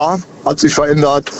hat sich verändert.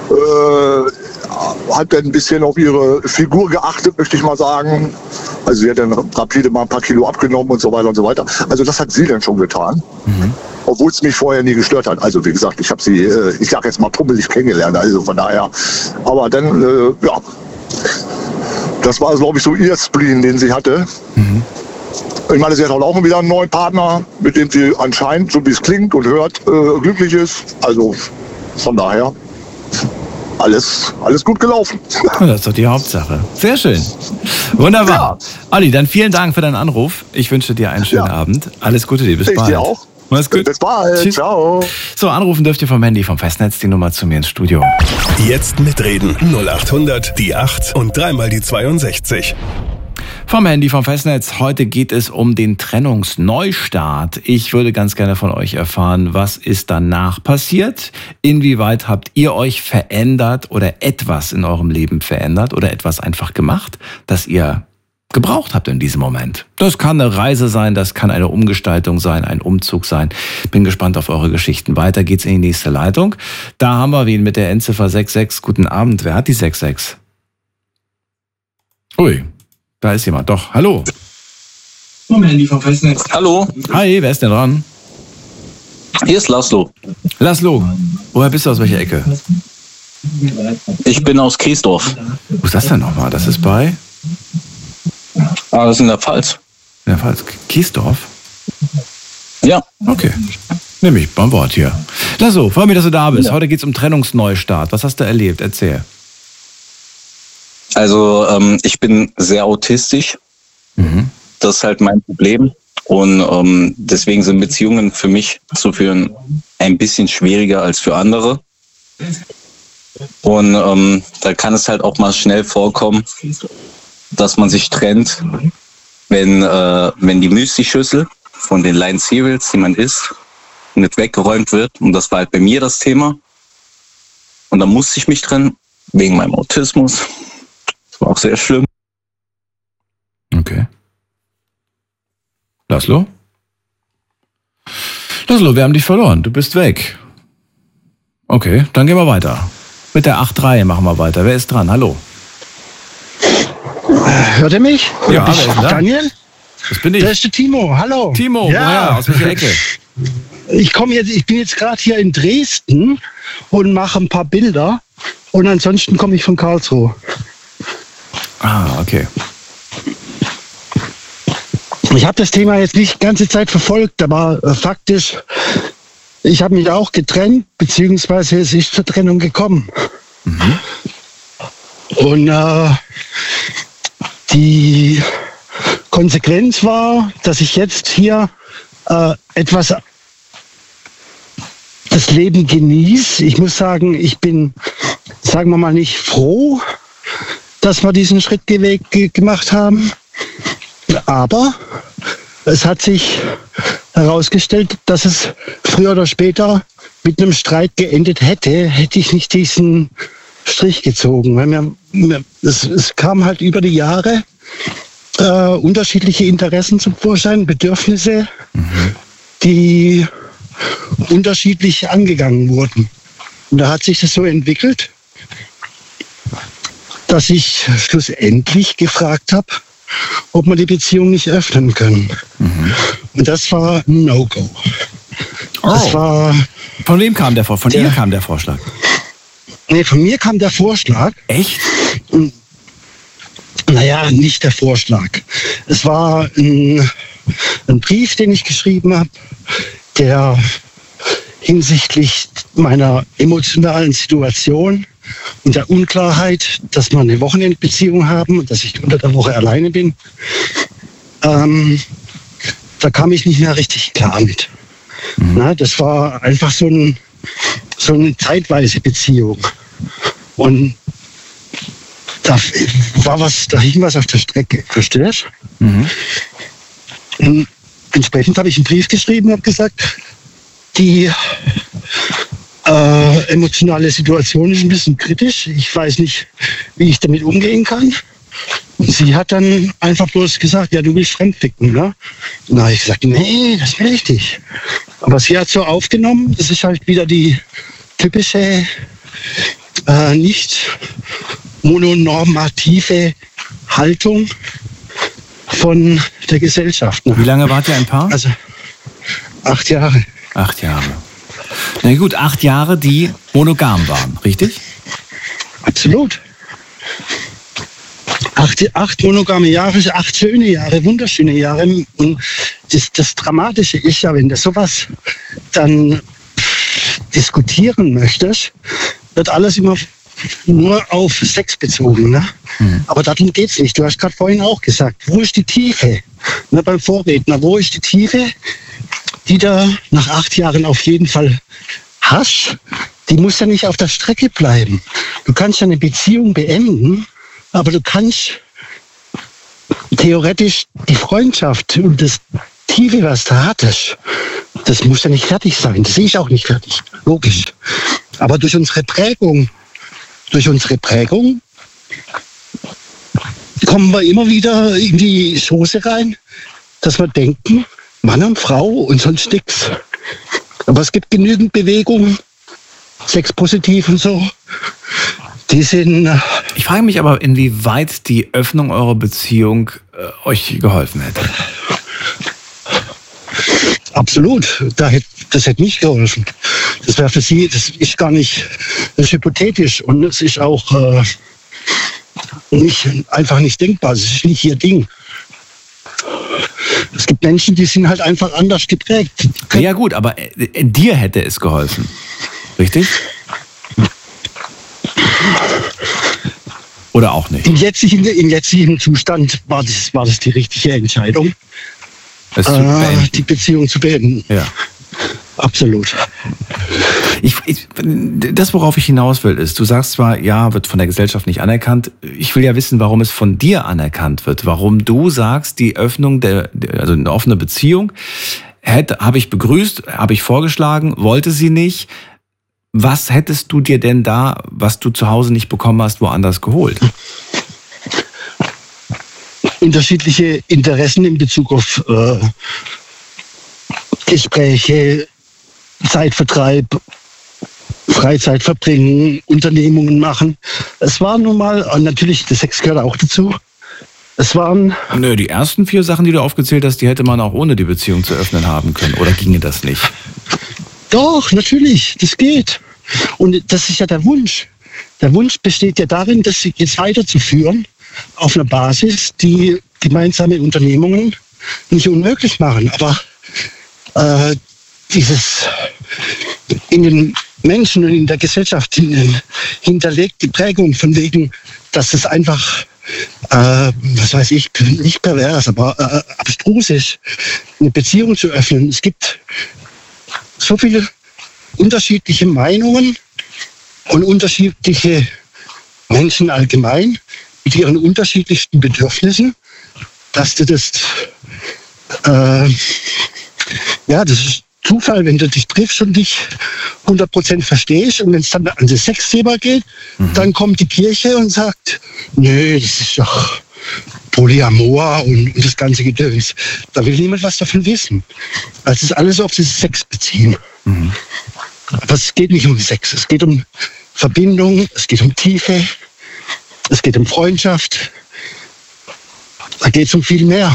Hat dann ein bisschen auf ihre Figur geachtet, möchte ich mal sagen. Also sie hat dann rapide mal ein paar Kilo abgenommen und so weiter und so weiter. Also das hat sie dann schon getan. Obwohl es mich vorher nie gestört hat. Also wie gesagt, ich habe sie, ich sag jetzt mal pummelig kennengelernt. Also von daher. Aber dann, ja. Das war, glaube ich, so ihr Spleen, den sie hatte. Ich meine, sie hat auch wieder einen neuen Partner, mit dem sie anscheinend, so wie es klingt und hört, glücklich ist. Also von daher alles gut gelaufen. Das ist doch die Hauptsache. Sehr schön. Wunderbar. Ja. Olli, dann vielen Dank für deinen Anruf. Ich wünsche dir einen schönen Abend. Alles Gute dir. Bis bald. Ich dir auch. Mach's gut. Bis bald. Tschüss. Ciao. So, anrufen dürft ihr vom Handy, vom Festnetz, die Nummer zu mir ins Studio. Jetzt mitreden. 0800 die 8 und dreimal die 62. Vom Handy, vom Festnetz. Heute geht es um den Trennungsneustart. Ich würde ganz gerne von euch erfahren, was ist danach passiert? Inwieweit habt ihr euch verändert oder etwas in eurem Leben verändert oder etwas einfach gemacht, das ihr gebraucht habt in diesem Moment? Das kann eine Reise sein, das kann eine Umgestaltung sein, ein Umzug sein. Bin gespannt auf eure Geschichten. Weiter geht's in die nächste Leitung. Da haben wir wen mit der Endziffer 66. Guten Abend. Wer hat die 66? Ui. Da ist jemand, doch. Hallo. Vom Handy vom Festnetz. Hallo. Hi, wer ist denn dran? Hier ist Laszlo. Laszlo, woher bist du, aus welcher Ecke? Ich bin aus Kiesdorf. Wo ist das denn nochmal? Das ist bei? Das ist in der Pfalz. In der Pfalz. Kiesdorf? Ja. Okay. Nehme ich beim Wort hier. Laszlo, freue mich, dass du da bist. Ja. Heute geht es um Trennungsneustart. Was hast du erlebt? Erzähl. Also ich bin sehr autistisch. Das ist halt mein Problem. Und deswegen sind Beziehungen für mich zu führen ein bisschen schwieriger als für andere. Und da kann es halt auch mal schnell vorkommen, dass man sich trennt, wenn die Müsli-Schüssel von den Lion Cereals, die man isst, nicht weggeräumt wird. Und das war halt bei mir das Thema. Und dann musste ich mich trennen, wegen meinem Autismus. War auch sehr schlimm. Okay. Laszlo? Laszlo, wir haben dich verloren. Du bist weg. Okay, dann gehen wir weiter. Mit der 8-3 machen wir weiter. Wer ist dran? Hallo. Hört ihr mich? Ja, wer ist denn da? Daniel? Das bin ich. Das ist der Timo. Hallo. Timo, ja. Woher? Aus welcher Ecke? Ich bin jetzt gerade hier in Dresden und mache ein paar Bilder. Und ansonsten komme ich von Karlsruhe. Ah, okay. Ich habe das Thema jetzt nicht die ganze Zeit verfolgt, aber faktisch, ich habe mich auch getrennt, beziehungsweise es ist zur Trennung gekommen. Und die Konsequenz war, dass ich jetzt hier etwas das Leben genieße. Ich muss sagen, ich bin, sagen wir mal, nicht froh, dass wir diesen Schritt gemacht haben. Aber es hat sich herausgestellt, dass es früher oder später mit einem Streit geendet hätte ich nicht diesen Strich gezogen. Weil es kam halt über die Jahre unterschiedliche Interessen zum Vorschein, Bedürfnisse, die unterschiedlich angegangen wurden. Und da hat sich das so entwickelt, dass ich schlussendlich gefragt habe, ob wir die Beziehung nicht öffnen können. Und das war ein No-Go. Das war, von wem kam der Vorschlag? Von ihr kam der Vorschlag? Nee, von mir kam der Vorschlag. Echt? Naja, nicht der Vorschlag. Es war ein Brief, den ich geschrieben habe, der hinsichtlich meiner emotionalen Situation und der Unklarheit, dass wir eine Wochenendbeziehung haben und dass ich unter der Woche alleine bin, da kam ich nicht mehr richtig klar mit. Na, das war einfach so eine zeitweise Beziehung. Und da hing was auf der Strecke, verstehst du? Und entsprechend habe ich einen Brief geschrieben und habe gesagt, die emotionale Situation ist ein bisschen kritisch. Ich weiß nicht, wie ich damit umgehen kann. Und sie hat dann einfach bloß gesagt, ja, du willst fremdficken, ne? Und da habe ich gesagt, nee, das will ich nicht. Aber sie hat so aufgenommen, das ist halt wieder die typische, nicht mononormative Haltung von der Gesellschaft. Ne? Wie lange wart ihr ein Paar? Also 8 Jahre. 8 Jahre. Na gut, 8 Jahre, die monogam waren, richtig? Absolut. 8 monogame Jahre, 8 schöne Jahre, wunderschöne Jahre. Und das Dramatische ist ja, wenn du sowas dann diskutieren möchtest, wird alles immer nur auf Sex bezogen. Ne? Aber darum geht es nicht. Du hast gerade vorhin auch gesagt, wo ist die Tiefe? Ne, beim Vorredner, wo ist die Tiefe, die du nach 8 Jahren auf jeden Fall hast? Die muss ja nicht auf der Strecke bleiben. Du kannst ja eine Beziehung beenden, aber du kannst theoretisch die Freundschaft und das Tiefe, was du hattest, das muss ja nicht fertig sein. Das ist auch nicht fertig, logisch. Aber durch unsere Prägung kommen wir immer wieder in die Soße rein, dass wir denken, Mann und Frau und sonst nichts. Aber es gibt genügend Bewegungen, sexpositiv und so. Die sind. Ich frage mich aber, inwieweit die Öffnung eurer Beziehung euch geholfen hätte. Absolut. Das hätte nicht geholfen. Das wäre für Sie, das ist gar nicht, das ist hypothetisch und es ist auch einfach nicht denkbar. Es ist nicht Ihr Ding. Es gibt Menschen, die sind halt einfach anders geprägt. Ja gut, aber dir hätte es geholfen. Richtig? Oder auch nicht? Im jetzigen Zustand war das die richtige Entscheidung, die Beziehung zu beenden. Ja. Absolut. Das, worauf ich hinaus will, ist, du sagst zwar, ja, wird von der Gesellschaft nicht anerkannt. Ich will ja wissen, warum es von dir anerkannt wird. Warum du sagst, die Öffnung, also eine offene Beziehung, habe ich begrüßt, habe ich vorgeschlagen, wollte sie nicht. Was hättest du dir denn da, was du zu Hause nicht bekommen hast, woanders geholt? Unterschiedliche Interessen in Bezug auf Gespräche, Zeitvertreib, Freizeit verbringen, Unternehmungen machen. Es war nun mal, natürlich, der Sex gehört auch dazu. Es waren... Nö, die ersten 4 Sachen, die du aufgezählt hast, die hätte man auch ohne die Beziehung zu öffnen haben können. Oder ginge das nicht? Doch, natürlich, das geht. Und das ist ja der Wunsch. Der Wunsch besteht ja darin, das jetzt weiterzuführen auf einer Basis, die gemeinsame Unternehmungen nicht unmöglich machen. Aber dieses in den Menschen und in der Gesellschaft hinterlegte Prägung von wegen, dass es einfach, was weiß ich, nicht pervers, aber abstrus ist, eine Beziehung zu öffnen. Es gibt so viele unterschiedliche Meinungen und unterschiedliche Menschen allgemein mit ihren unterschiedlichsten Bedürfnissen, dass du das, das ist Zufall, wenn du dich triffst und dich 100% verstehst und wenn es dann an das Sexthema geht, dann kommt die Kirche und sagt, nö, das ist doch Polyamor und das ganze Gedöns. Da will niemand was davon wissen. Also es ist alles auf das Sex beziehen. Aber es geht nicht um Sex, es geht um Verbindung, es geht um Tiefe, es geht um Freundschaft. Da geht es um viel mehr.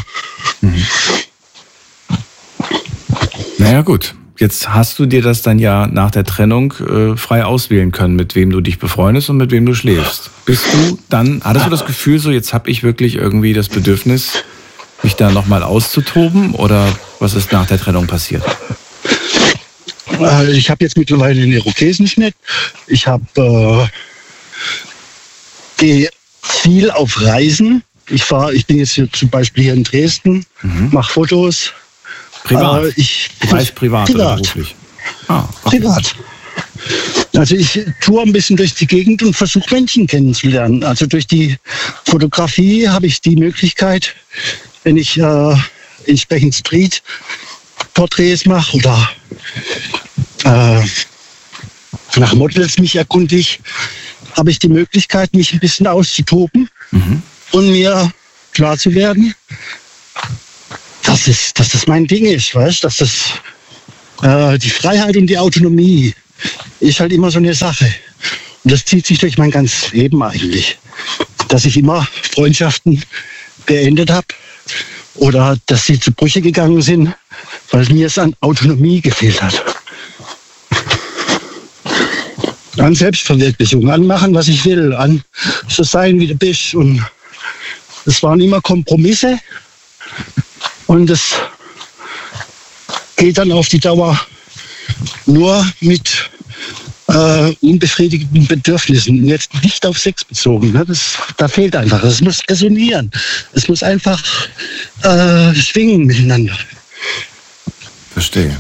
Naja gut, jetzt hast du dir das dann ja nach der Trennung frei auswählen können, mit wem du dich befreundest und mit wem du schläfst. Hattest du das Gefühl, so jetzt habe ich wirklich irgendwie das Bedürfnis, mich da nochmal auszutoben, oder was ist nach der Trennung passiert? Ich habe jetzt mittlerweile einen Irokesenschnitt. Ich gehe viel auf Reisen. Ich bin jetzt hier zum Beispiel hier in Dresden, mache Fotos. Privat? Privat oder beruflich? Okay. Privat. Also ich toure ein bisschen durch die Gegend und versuche Menschen kennenzulernen. Also durch die Fotografie habe ich die Möglichkeit, wenn ich entsprechend Street-Porträts mache oder nach Models mich erkundige, habe ich die Möglichkeit, mich ein bisschen auszutoben und mir klar zu werden, dass das mein Ding ist, weißt? Dass das die Freiheit und die Autonomie ist halt immer so eine Sache. Und das zieht sich durch mein ganzes Leben eigentlich. Dass ich immer Freundschaften beendet habe oder dass sie zu Brüche gegangen sind, weil mir es an Autonomie gefehlt hat. An Selbstverwirklichung, an machen, was ich will, an so sein, wie du bist. Und es waren immer Kompromisse und es geht dann auf die Dauer nur mit unbefriedigten Bedürfnissen, jetzt nicht auf Sex bezogen. Ne? Da fehlt einfach. Es muss resonieren. Es muss einfach schwingen miteinander. Verstehe.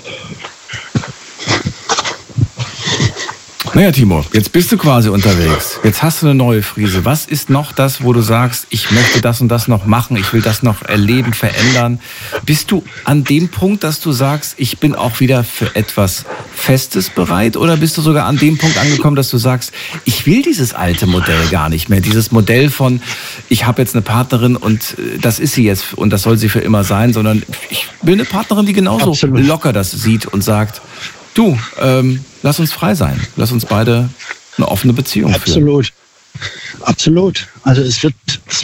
Naja, Timo, jetzt bist du quasi unterwegs. Jetzt hast du eine neue Frise. Was ist noch das, wo du sagst, ich möchte das und das noch machen, ich will das noch erleben, verändern? Bist du an dem Punkt, dass du sagst, ich bin auch wieder für etwas Festes bereit? Oder bist du sogar an dem Punkt angekommen, dass du sagst, ich will dieses alte Modell gar nicht mehr? Dieses Modell von, ich habe jetzt eine Partnerin und das ist sie jetzt und das soll sie für immer sein, sondern ich will eine Partnerin, die genauso Absolut locker das sieht und sagt, du, lass uns frei sein. Lass uns beide eine offene Beziehung führen. Absolut. Absolut. Also es wird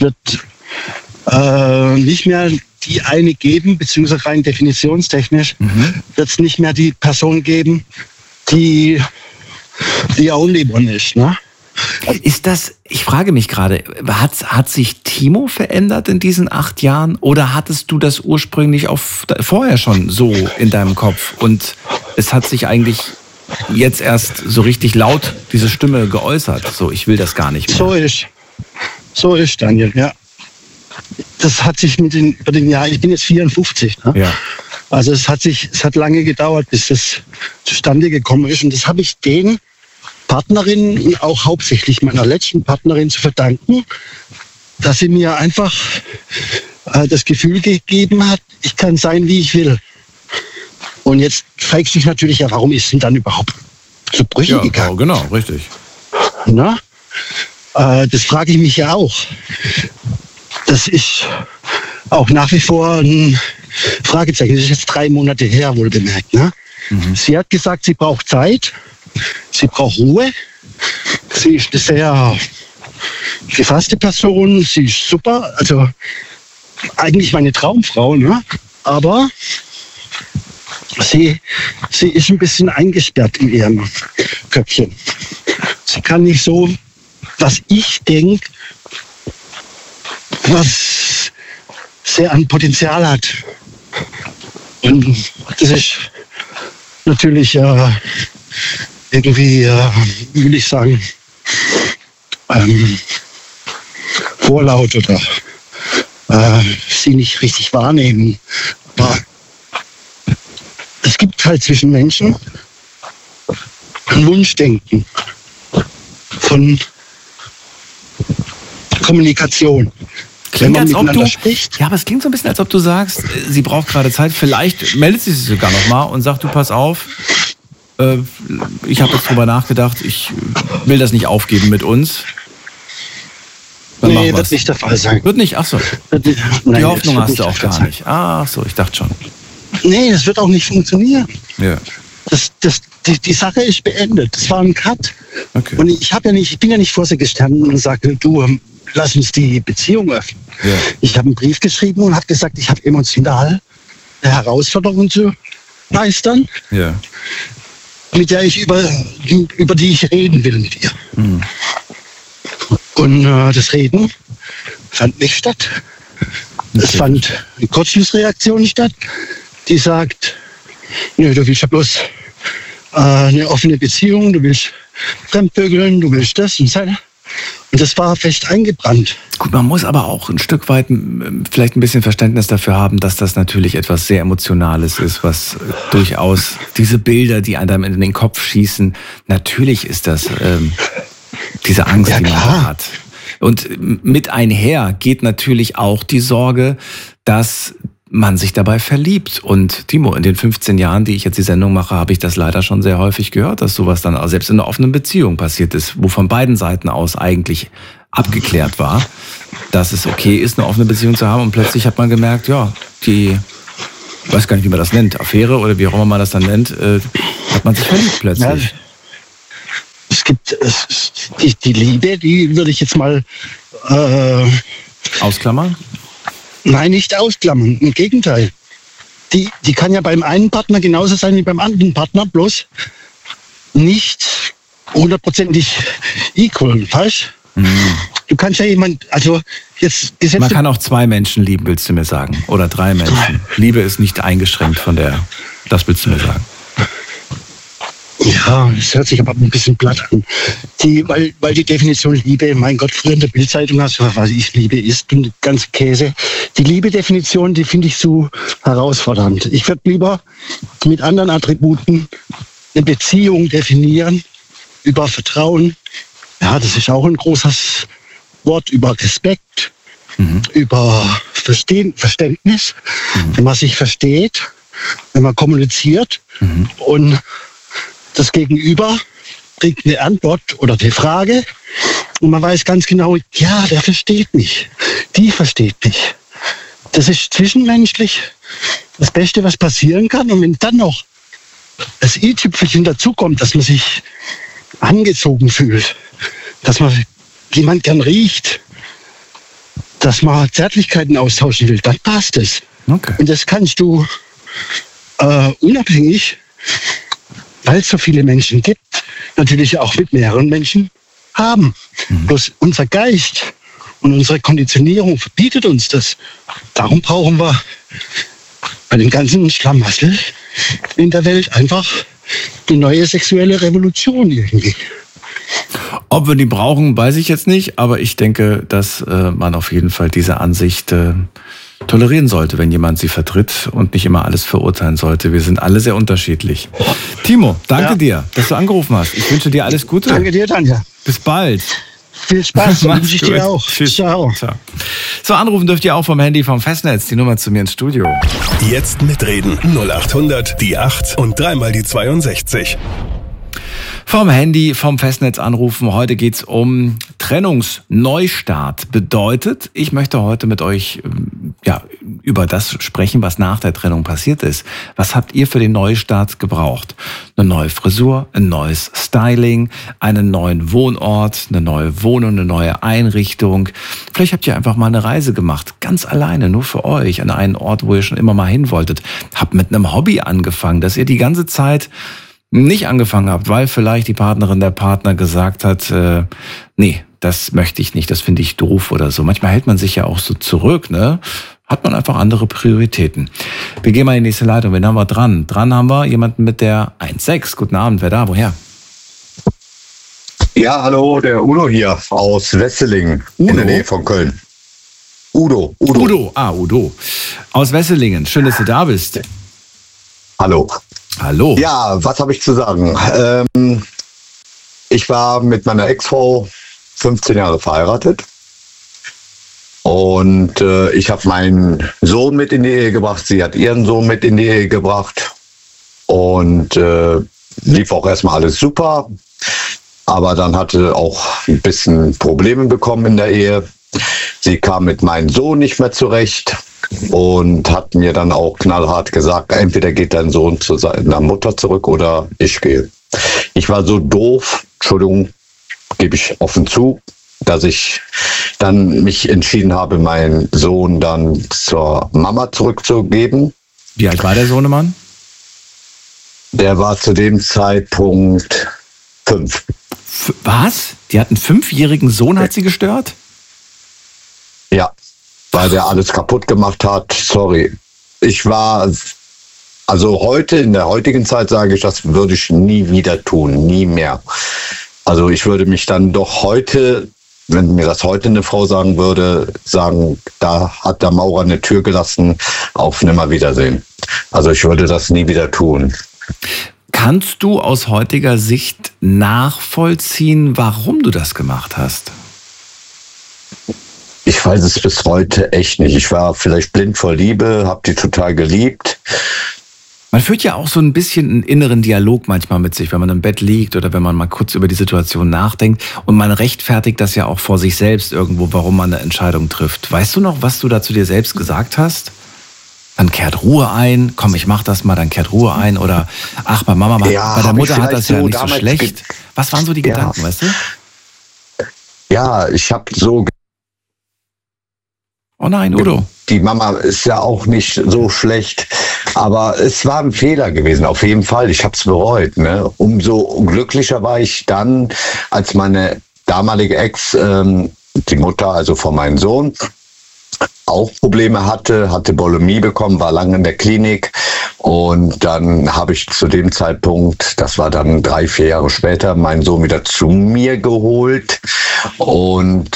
nicht mehr die eine geben, beziehungsweise rein definitionstechnisch, wird es nicht mehr die Person geben, die only one ist. Ne? Ist das, ich frage mich gerade, hat sich Timo verändert in diesen 8 Jahren oder hattest du das ursprünglich vorher schon so in deinem Kopf und es hat sich eigentlich jetzt erst so richtig laut diese Stimme geäußert, so ich will das gar nicht mehr. So ist Daniel, ja. Das hat sich über den Jahren, ich bin jetzt 54, ne? Ja. Also es hat lange gedauert, bis das zustande gekommen ist und das habe ich den Partnerin und auch hauptsächlich meiner letzten Partnerin zu verdanken, dass sie mir einfach das Gefühl gegeben hat, ich kann sein, wie ich will. Und jetzt fragt sich natürlich, ja, warum ist denn dann überhaupt zu Brüchen gegangen? Ja, genau, richtig. Na? Das frage ich mich ja auch. Das ist auch nach wie vor ein Fragezeichen. Das ist jetzt 3 Monate her, wohl bemerkt. Ne? Sie hat gesagt, sie braucht Zeit, sie braucht Ruhe. Sie ist eine sehr gefasste Person, sie ist super. Also eigentlich meine Traumfrau, ne? Aber sie ist ein bisschen eingesperrt in ihrem Köpfchen. Sie kann nicht so, was ich denke, was sehr an Potenzial hat. Und das ist natürlich irgendwie, will ich sagen, vorlaut oder sie nicht richtig wahrnehmen. Aber es gibt halt zwischen Menschen ein Wunschdenken von Kommunikation. Klingt, als ob du spricht. Ja, aber es klingt so ein bisschen, als ob du sagst, sie braucht gerade Zeit. Vielleicht meldet sie sich sogar noch mal und sagt, du pass auf, ich habe jetzt drüber nachgedacht, ich will das nicht aufgeben mit uns. Dann nee, wird nicht der Fall sein. Wird nicht? Ach so. Die Hoffnung hast du auch gar nicht. Ach so, ich dachte schon. Nee, das wird auch nicht funktionieren. Ja. Die Sache ist beendet. Das war ein Cut. Okay. Und ich bin ja nicht vor sie gestanden und sagte, du, lass uns die Beziehung öffnen. Ja. Ich habe einen Brief geschrieben und habe gesagt, ich habe emotional eine Herausforderung zu meistern, ja, mit der ich über die ich reden will mit ihr. Mhm. Und das Reden fand nicht statt. Okay. Es fand eine Kurzschlussreaktion statt, die sagt, nö, du willst ja bloß eine offene Beziehung, du willst fremdvögeln, du willst das und das. Und das war fest eingebrannt. Gut, man muss aber auch ein Stück weit vielleicht ein bisschen Verständnis dafür haben, dass das natürlich etwas sehr Emotionales ist, was durchaus diese Bilder, die einem in den Kopf schießen, natürlich ist das diese Angst, ja, die man da hat. Und mit einher geht natürlich auch die Sorge, dass man sich dabei verliebt. Und Timo, in den 15 Jahren, die ich jetzt die Sendung mache, habe ich das leider schon sehr häufig gehört, dass sowas dann auch selbst in einer offenen Beziehung passiert ist, wo von beiden Seiten aus eigentlich abgeklärt war, dass es okay ist, eine offene Beziehung zu haben. Und plötzlich hat man gemerkt, ja, ich weiß gar nicht, wie man das nennt, Affäre oder wie auch immer man das dann nennt, hat man sich verliebt plötzlich. es gibt die Liebe, die würde ich jetzt mal ausklammern? Nein, nicht ausklammern. Im Gegenteil. Die kann ja beim einen Partner genauso sein wie beim anderen Partner, bloß nicht hundertprozentig equal, weißt du? Du kannst ja Man kann auch 2 Menschen lieben, willst du mir sagen? Oder 3 Menschen. Liebe ist nicht eingeschränkt das willst du mir sagen. Ja, es hört sich aber ein bisschen platt an. Weil die Definition Liebe, mein Gott, früher in der Bildzeitung hast du, was ich Liebe ist, und ganze Käse. Die Liebe-Definition, die finde ich so herausfordernd. Ich würde lieber mit anderen Attributen eine Beziehung definieren, über Vertrauen. Ja, das ist auch ein großes Wort, über Respekt, über Verständnis, wenn man sich versteht, wenn man kommuniziert und das Gegenüber kriegt eine Antwort oder eine Frage und man weiß ganz genau, ja, der versteht mich, die versteht mich. Das ist zwischenmenschlich das Beste, was passieren kann. Und wenn dann noch das i-Tüpfelchen dazukommt, dass man sich angezogen fühlt, dass man jemand gern riecht, dass man Zärtlichkeiten austauschen will, dann passt es. Okay. Und das kannst du unabhängig, weil es so viele Menschen gibt, natürlich auch mit mehreren Menschen haben. Bloß unser Geist und unsere Konditionierung verbietet uns das. Darum brauchen wir bei dem ganzen Schlamassel in der Welt einfach eine neue sexuelle Revolution irgendwie. Ob wir die brauchen, weiß ich jetzt nicht, aber ich denke, dass man auf jeden Fall diese Ansicht tolerieren sollte, wenn jemand sie vertritt und nicht immer alles verurteilen sollte. Wir sind alle sehr unterschiedlich. Timo, danke dir, dass du angerufen hast. Ich wünsche dir alles Gute. Danke dir, Tanja. Bis bald. Viel Spaß, wünsche ich dir auch. Tschüss. Ciao. So, anrufen dürft ihr auch vom Handy vom Festnetz. Die Nummer zu mir ins Studio. Jetzt mitreden. 0800 die 8 und 3 mal die 62. Vom Handy, vom Festnetz anrufen. Heute geht's um Trennungsneustart. Bedeutet, ich möchte heute mit euch über das sprechen, was nach der Trennung passiert ist. Was habt ihr für den Neustart gebraucht? Eine neue Frisur, ein neues Styling, einen neuen Wohnort, eine neue Wohnung, eine neue Einrichtung. Vielleicht habt ihr einfach mal eine Reise gemacht, ganz alleine, nur für euch, an einen Ort, wo ihr schon immer mal hin wolltet. Habt mit einem Hobby angefangen, dass ihr die ganze Zeit nicht angefangen habt, weil vielleicht die Partnerin, der Partner gesagt hat, nee, das möchte ich nicht, das finde ich doof oder so. Manchmal hält man sich ja auch so zurück, ne? Hat man einfach andere Prioritäten. Wir gehen mal in die nächste Leitung. Wen haben wir dran? Dran haben wir jemanden mit der 1.6. Guten Abend, wer da? Woher? Ja, hallo, der Udo hier aus Wesseling in der Nähe von Köln. Udo. Udo. Aus Wesselingen. Schön, dass du da bist. Hallo. Hallo. Ja, was habe ich zu sagen? Ich war mit meiner Ex-Frau 15 Jahre verheiratet. Und ich habe meinen Sohn mit in die Ehe gebracht. Sie hat ihren Sohn mit in die Ehe gebracht. Und lief auch erstmal alles super. Aber dann hatte auch ein bisschen Probleme bekommen in der Ehe. Sie kam mit meinem Sohn nicht mehr zurecht und hat mir dann auch knallhart gesagt, entweder geht dein Sohn zu seiner Mutter zurück oder ich gehe. Ich war so doof, Entschuldigung, gebe ich offen zu, dass ich dann mich entschieden habe, meinen Sohn dann zur Mama zurückzugeben. Wie alt war der Sohnemann? Der war zu dem Zeitpunkt 5. Was? Die hat einen 5-jährigen Sohn, hat sie gestört? Ja, weil der alles kaputt gemacht hat. Sorry. Also heute, in der heutigen Zeit sage ich, das würde ich nie wieder tun, nie mehr. Also ich würde mich dann doch heute, wenn mir das heute eine Frau sagen würde, sagen, da hat der Maurer eine Tür gelassen, auf Nimmerwiedersehen. Also ich würde das nie wieder tun. Kannst du aus heutiger Sicht nachvollziehen, warum du das gemacht hast? Ich weiß es bis heute echt nicht. Ich war vielleicht blind vor Liebe, habe die total geliebt. Man führt ja auch so ein bisschen einen inneren Dialog manchmal mit sich, wenn man im Bett liegt oder wenn man mal kurz über die Situation nachdenkt. Und man rechtfertigt das ja auch vor sich selbst irgendwo, warum man eine Entscheidung trifft. Weißt du noch, was du da zu dir selbst gesagt hast? Dann kehrt Ruhe ein. Komm, ich mach das mal, dann kehrt Ruhe ein. Oder, ach, bei Mama, bei der Mutter hat das ja nicht so schlecht. Was waren so die Gedanken, weißt du? Ja, ich habe so... Oh nein, Udo. Die Mama ist ja auch nicht so schlecht, aber es war ein Fehler gewesen, auf jeden Fall. Ich habe es bereut. Ne? Umso glücklicher war ich dann, als meine damalige Ex, die Mutter, also von meinem Sohn, auch Probleme hatte Bulimie bekommen, war lange in der Klinik und dann habe ich zu dem Zeitpunkt, das war dann 3-4 Jahre später, meinen Sohn wieder zu mir geholt und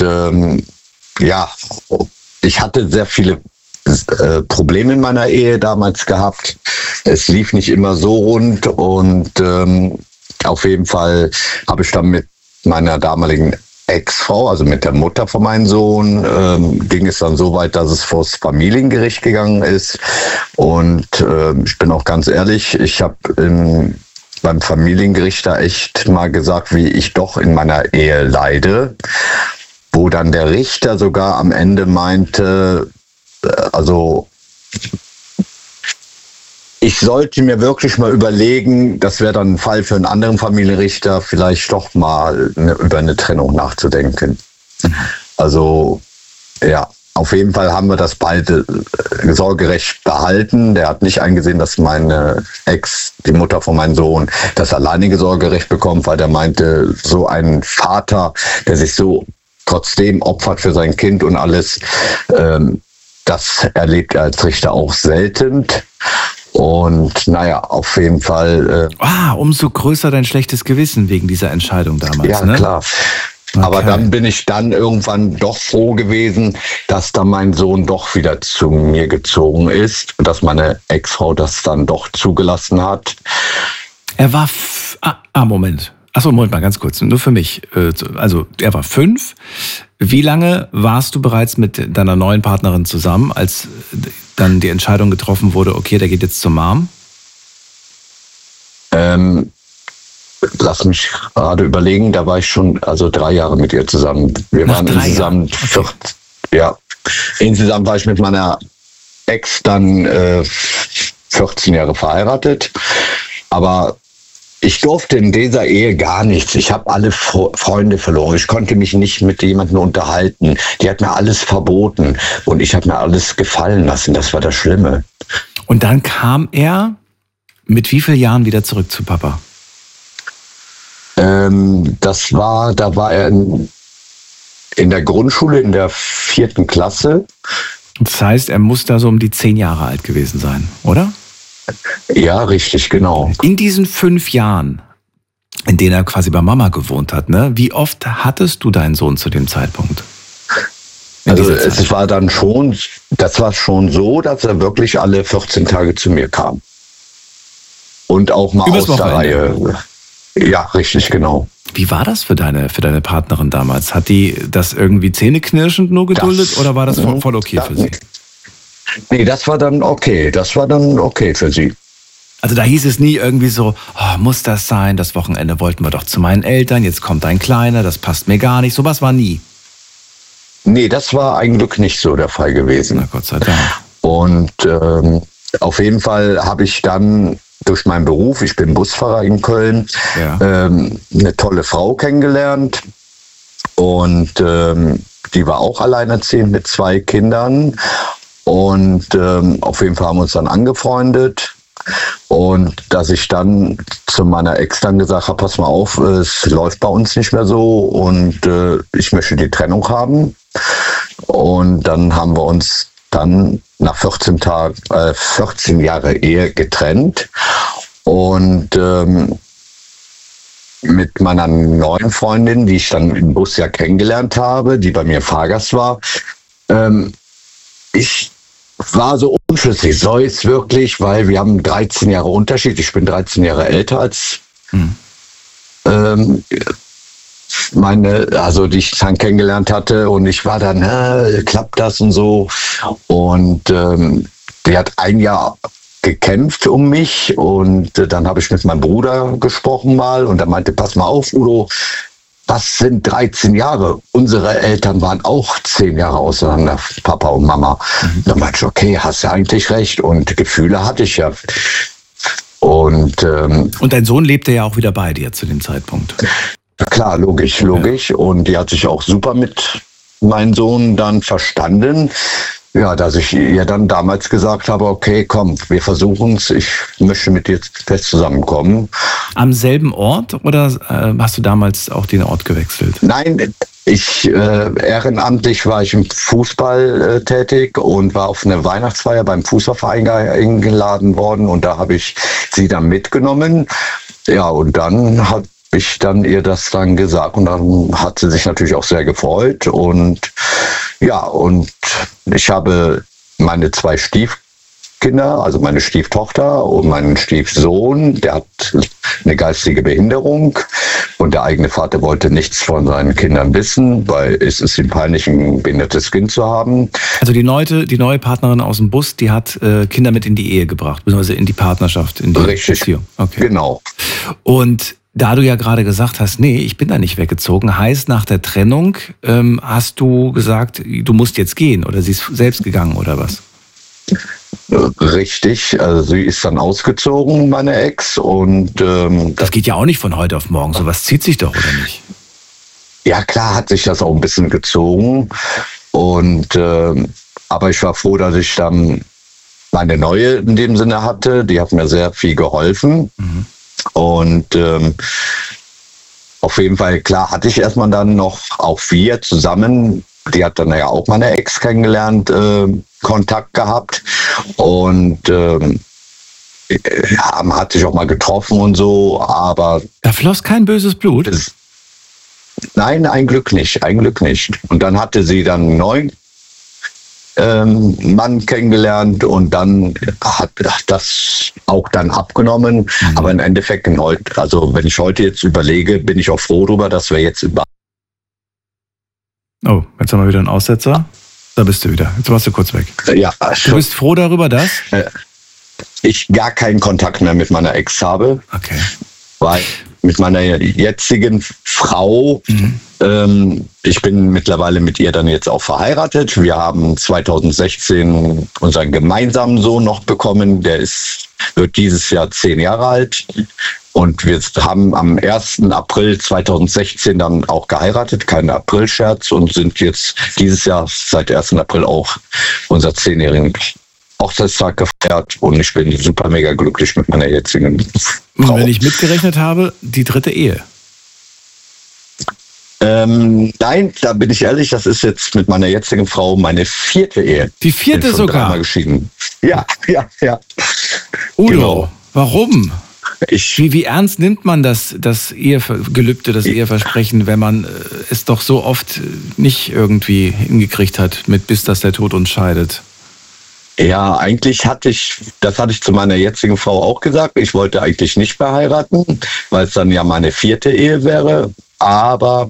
ich hatte sehr viele Probleme in meiner Ehe damals gehabt. Es lief nicht immer so rund und auf jeden Fall habe ich dann mit meiner damaligen Ex-Frau, also mit der Mutter von meinem Sohn, ging es dann so weit, dass es vor das Familiengericht gegangen ist. Und ich bin auch ganz ehrlich, ich habe beim Familiengericht da echt mal gesagt, wie ich doch in meiner Ehe leide, wo dann der Richter sogar am Ende meinte, also ich sollte mir wirklich mal überlegen, das wäre dann ein Fall für einen anderen Familienrichter, vielleicht doch mal über eine Trennung nachzudenken. Also ja, auf jeden Fall haben wir das beide Sorgerecht behalten. Der hat nicht eingesehen, dass meine Ex, die Mutter von meinem Sohn, das alleinige Sorgerecht bekommt, weil der meinte, so ein Vater, der sich so trotzdem opfert für sein Kind und alles, das erlebt er als Richter auch selten. Und naja, auf jeden Fall... umso größer dein schlechtes Gewissen wegen dieser Entscheidung damals, ja, ne? Klar. Okay. Aber dann bin ich dann irgendwann doch froh gewesen, dass dann mein Sohn doch wieder zu mir gezogen ist und dass meine Ex-Frau das dann doch zugelassen hat. Er war... Moment. Achso, Moment mal, ganz kurz, nur für mich. Also, er war 5. Wie lange warst du bereits mit deiner neuen Partnerin zusammen, als dann die Entscheidung getroffen wurde, okay, der geht jetzt zur Mom? Lass mich gerade überlegen, da war ich schon 3 Jahre mit ihr zusammen. Wir waren insgesamt 14, insgesamt war ich mit meiner Ex dann 14 Jahre verheiratet. Aber ich durfte in dieser Ehe gar nichts. Ich habe alle Freunde verloren. Ich konnte mich nicht mit jemandem unterhalten. Die hat mir alles verboten. Und ich habe mir alles gefallen lassen. Das war das Schlimme. Und dann kam er mit wie vielen Jahren wieder zurück zu Papa? Da war er in der Grundschule, in der 4. Klasse. Das heißt, er muss da so um die 10 Jahre alt gewesen sein, oder? Ja, richtig, genau. In diesen 5 Jahren, in denen er quasi bei Mama gewohnt hat, ne, wie oft hattest du deinen Sohn zu dem Zeitpunkt? Also es war dann schon, das war schon so, dass er wirklich alle 14 Tage zu mir kam. Und auch mal aus der Reihe. Ja, richtig, genau. Wie war das für deine Partnerin damals? Hat die das irgendwie zähneknirschend nur geduldet oder war das voll okay für sie? Nee, das war dann okay. Das war dann okay für sie. Also da hieß es nie irgendwie so, muss das sein? Das Wochenende wollten wir doch zu meinen Eltern, jetzt kommt ein Kleiner, das passt mir gar nicht. Sowas war nie. Nee, das war ein Glück nicht so der Fall gewesen. Na Gott sei Dank. Und auf jeden Fall habe ich dann durch meinen Beruf, ich bin Busfahrer in Köln, eine tolle Frau kennengelernt. Und die war auch alleinerziehend mit 2 Kindern. Und auf jeden Fall haben wir uns dann angefreundet. Und dass ich dann zu meiner Ex dann gesagt habe, pass mal auf, es läuft bei uns nicht mehr so und ich möchte die Trennung haben. Und dann haben wir uns dann nach 14 Jahre Ehe getrennt. Und mit meiner neuen Freundin, die ich dann im Bus ja kennengelernt habe, die bei mir Fahrgast war, ich war so unschlüssig, soll es wirklich, weil wir haben 13 Jahre Unterschied. Ich bin 13 Jahre älter als die ich dann kennengelernt hatte. Und ich war dann, klappt das und so. Und die hat ein Jahr gekämpft um mich. Und dann habe ich mit meinem Bruder gesprochen mal. Und er meinte, pass mal auf, Udo, was sind 13 Jahre? Unsere Eltern waren auch 10 Jahre auseinander, Papa und Mama. Dann meinte ich, okay, hast ja eigentlich recht. Und Gefühle hatte ich ja. Und dein Sohn lebte ja auch wieder bei dir zu dem Zeitpunkt. Klar, logisch. Ja. Und die hat sich auch super mit meinem Sohn dann verstanden. Ja, dass ich ihr dann damals gesagt habe, okay, komm, wir versuchen es, ich möchte mit dir fest zusammenkommen. Am selben Ort oder hast du damals auch den Ort gewechselt? Nein, ehrenamtlich war ich im Fußball tätig und war auf eine Weihnachtsfeier beim Fußballverein eingeladen worden und da habe ich sie dann mitgenommen. Ja, und dann habe ich dann ihr das dann gesagt und dann hat sie sich natürlich auch sehr gefreut und ja, und ich habe meine 2 Stiefkinder, also meine Stieftochter und meinen Stiefsohn, der hat eine geistige Behinderung und der eigene Vater wollte nichts von seinen Kindern wissen, weil es ist ihm peinlich, ein behindertes Kind zu haben. Also die neue Partnerin aus dem Bus, die hat Kinder mit in die Ehe gebracht, beziehungsweise in die Partnerschaft, in die Beziehung. Okay. Genau. Und da du ja gerade gesagt hast, nee, ich bin da nicht weggezogen, heißt nach der Trennung hast du gesagt, du musst jetzt gehen oder sie ist selbst gegangen oder was? Richtig, also sie ist dann ausgezogen, meine Ex. Und das geht ja auch nicht von heute auf morgen, sowas zieht sich doch, oder nicht? Ja, klar hat sich das auch ein bisschen gezogen. Und aber ich war froh, dass ich dann meine neue in dem Sinne hatte. Die hat mir sehr viel geholfen. Und auf jeden Fall, klar, hatte ich erstmal dann noch, auch wir zusammen, die hat dann ja auch meine Ex kennengelernt, Kontakt gehabt. Und ja, man hat sich auch mal getroffen und so, aber... Da floss kein böses Blut? Nein, ein Glück nicht. Und dann hatte sie dann einen neuen Mann kennengelernt und dann hat das auch dann abgenommen. Aber im Endeffekt, also wenn ich heute jetzt überlege, bin ich auch froh darüber, dass wir jetzt über... Oh, jetzt haben wir wieder einen Aussetzer. Da bist du wieder. Jetzt warst du kurz weg. Ja, du bist froh darüber, dass ich gar keinen Kontakt mehr mit meiner Ex habe. Okay. Weil mit meiner jetzigen Frau, ich bin mittlerweile mit ihr dann jetzt auch verheiratet. Wir haben 2016 unseren gemeinsamen Sohn noch bekommen. Der wird dieses Jahr 10 Jahre alt. Und wir haben am 1. April 2016 dann auch geheiratet, kein Aprilscherz, und sind jetzt dieses Jahr seit 1. April auch unser 10-jährigen Hochzeitstag gefeiert. Und ich bin super mega glücklich mit meiner jetzigen Frau. Und wenn ich mitgerechnet habe, die 3. Ehe. Nein, da bin ich ehrlich, das ist jetzt mit meiner jetzigen Frau meine 4. Ehe. Die 4. bin schon sogar? 3-mal geschieden. Ja. Udo, Genau. Warum? Wie ernst nimmt man das Ehegelübde, das Eheversprechen, wenn man es doch so oft nicht irgendwie hingekriegt hat, bis dass der Tod uns scheidet? Ja, eigentlich hatte ich zu meiner jetzigen Frau auch gesagt, ich wollte eigentlich nicht mehr heiraten, weil es dann ja meine 4. Ehe wäre, aber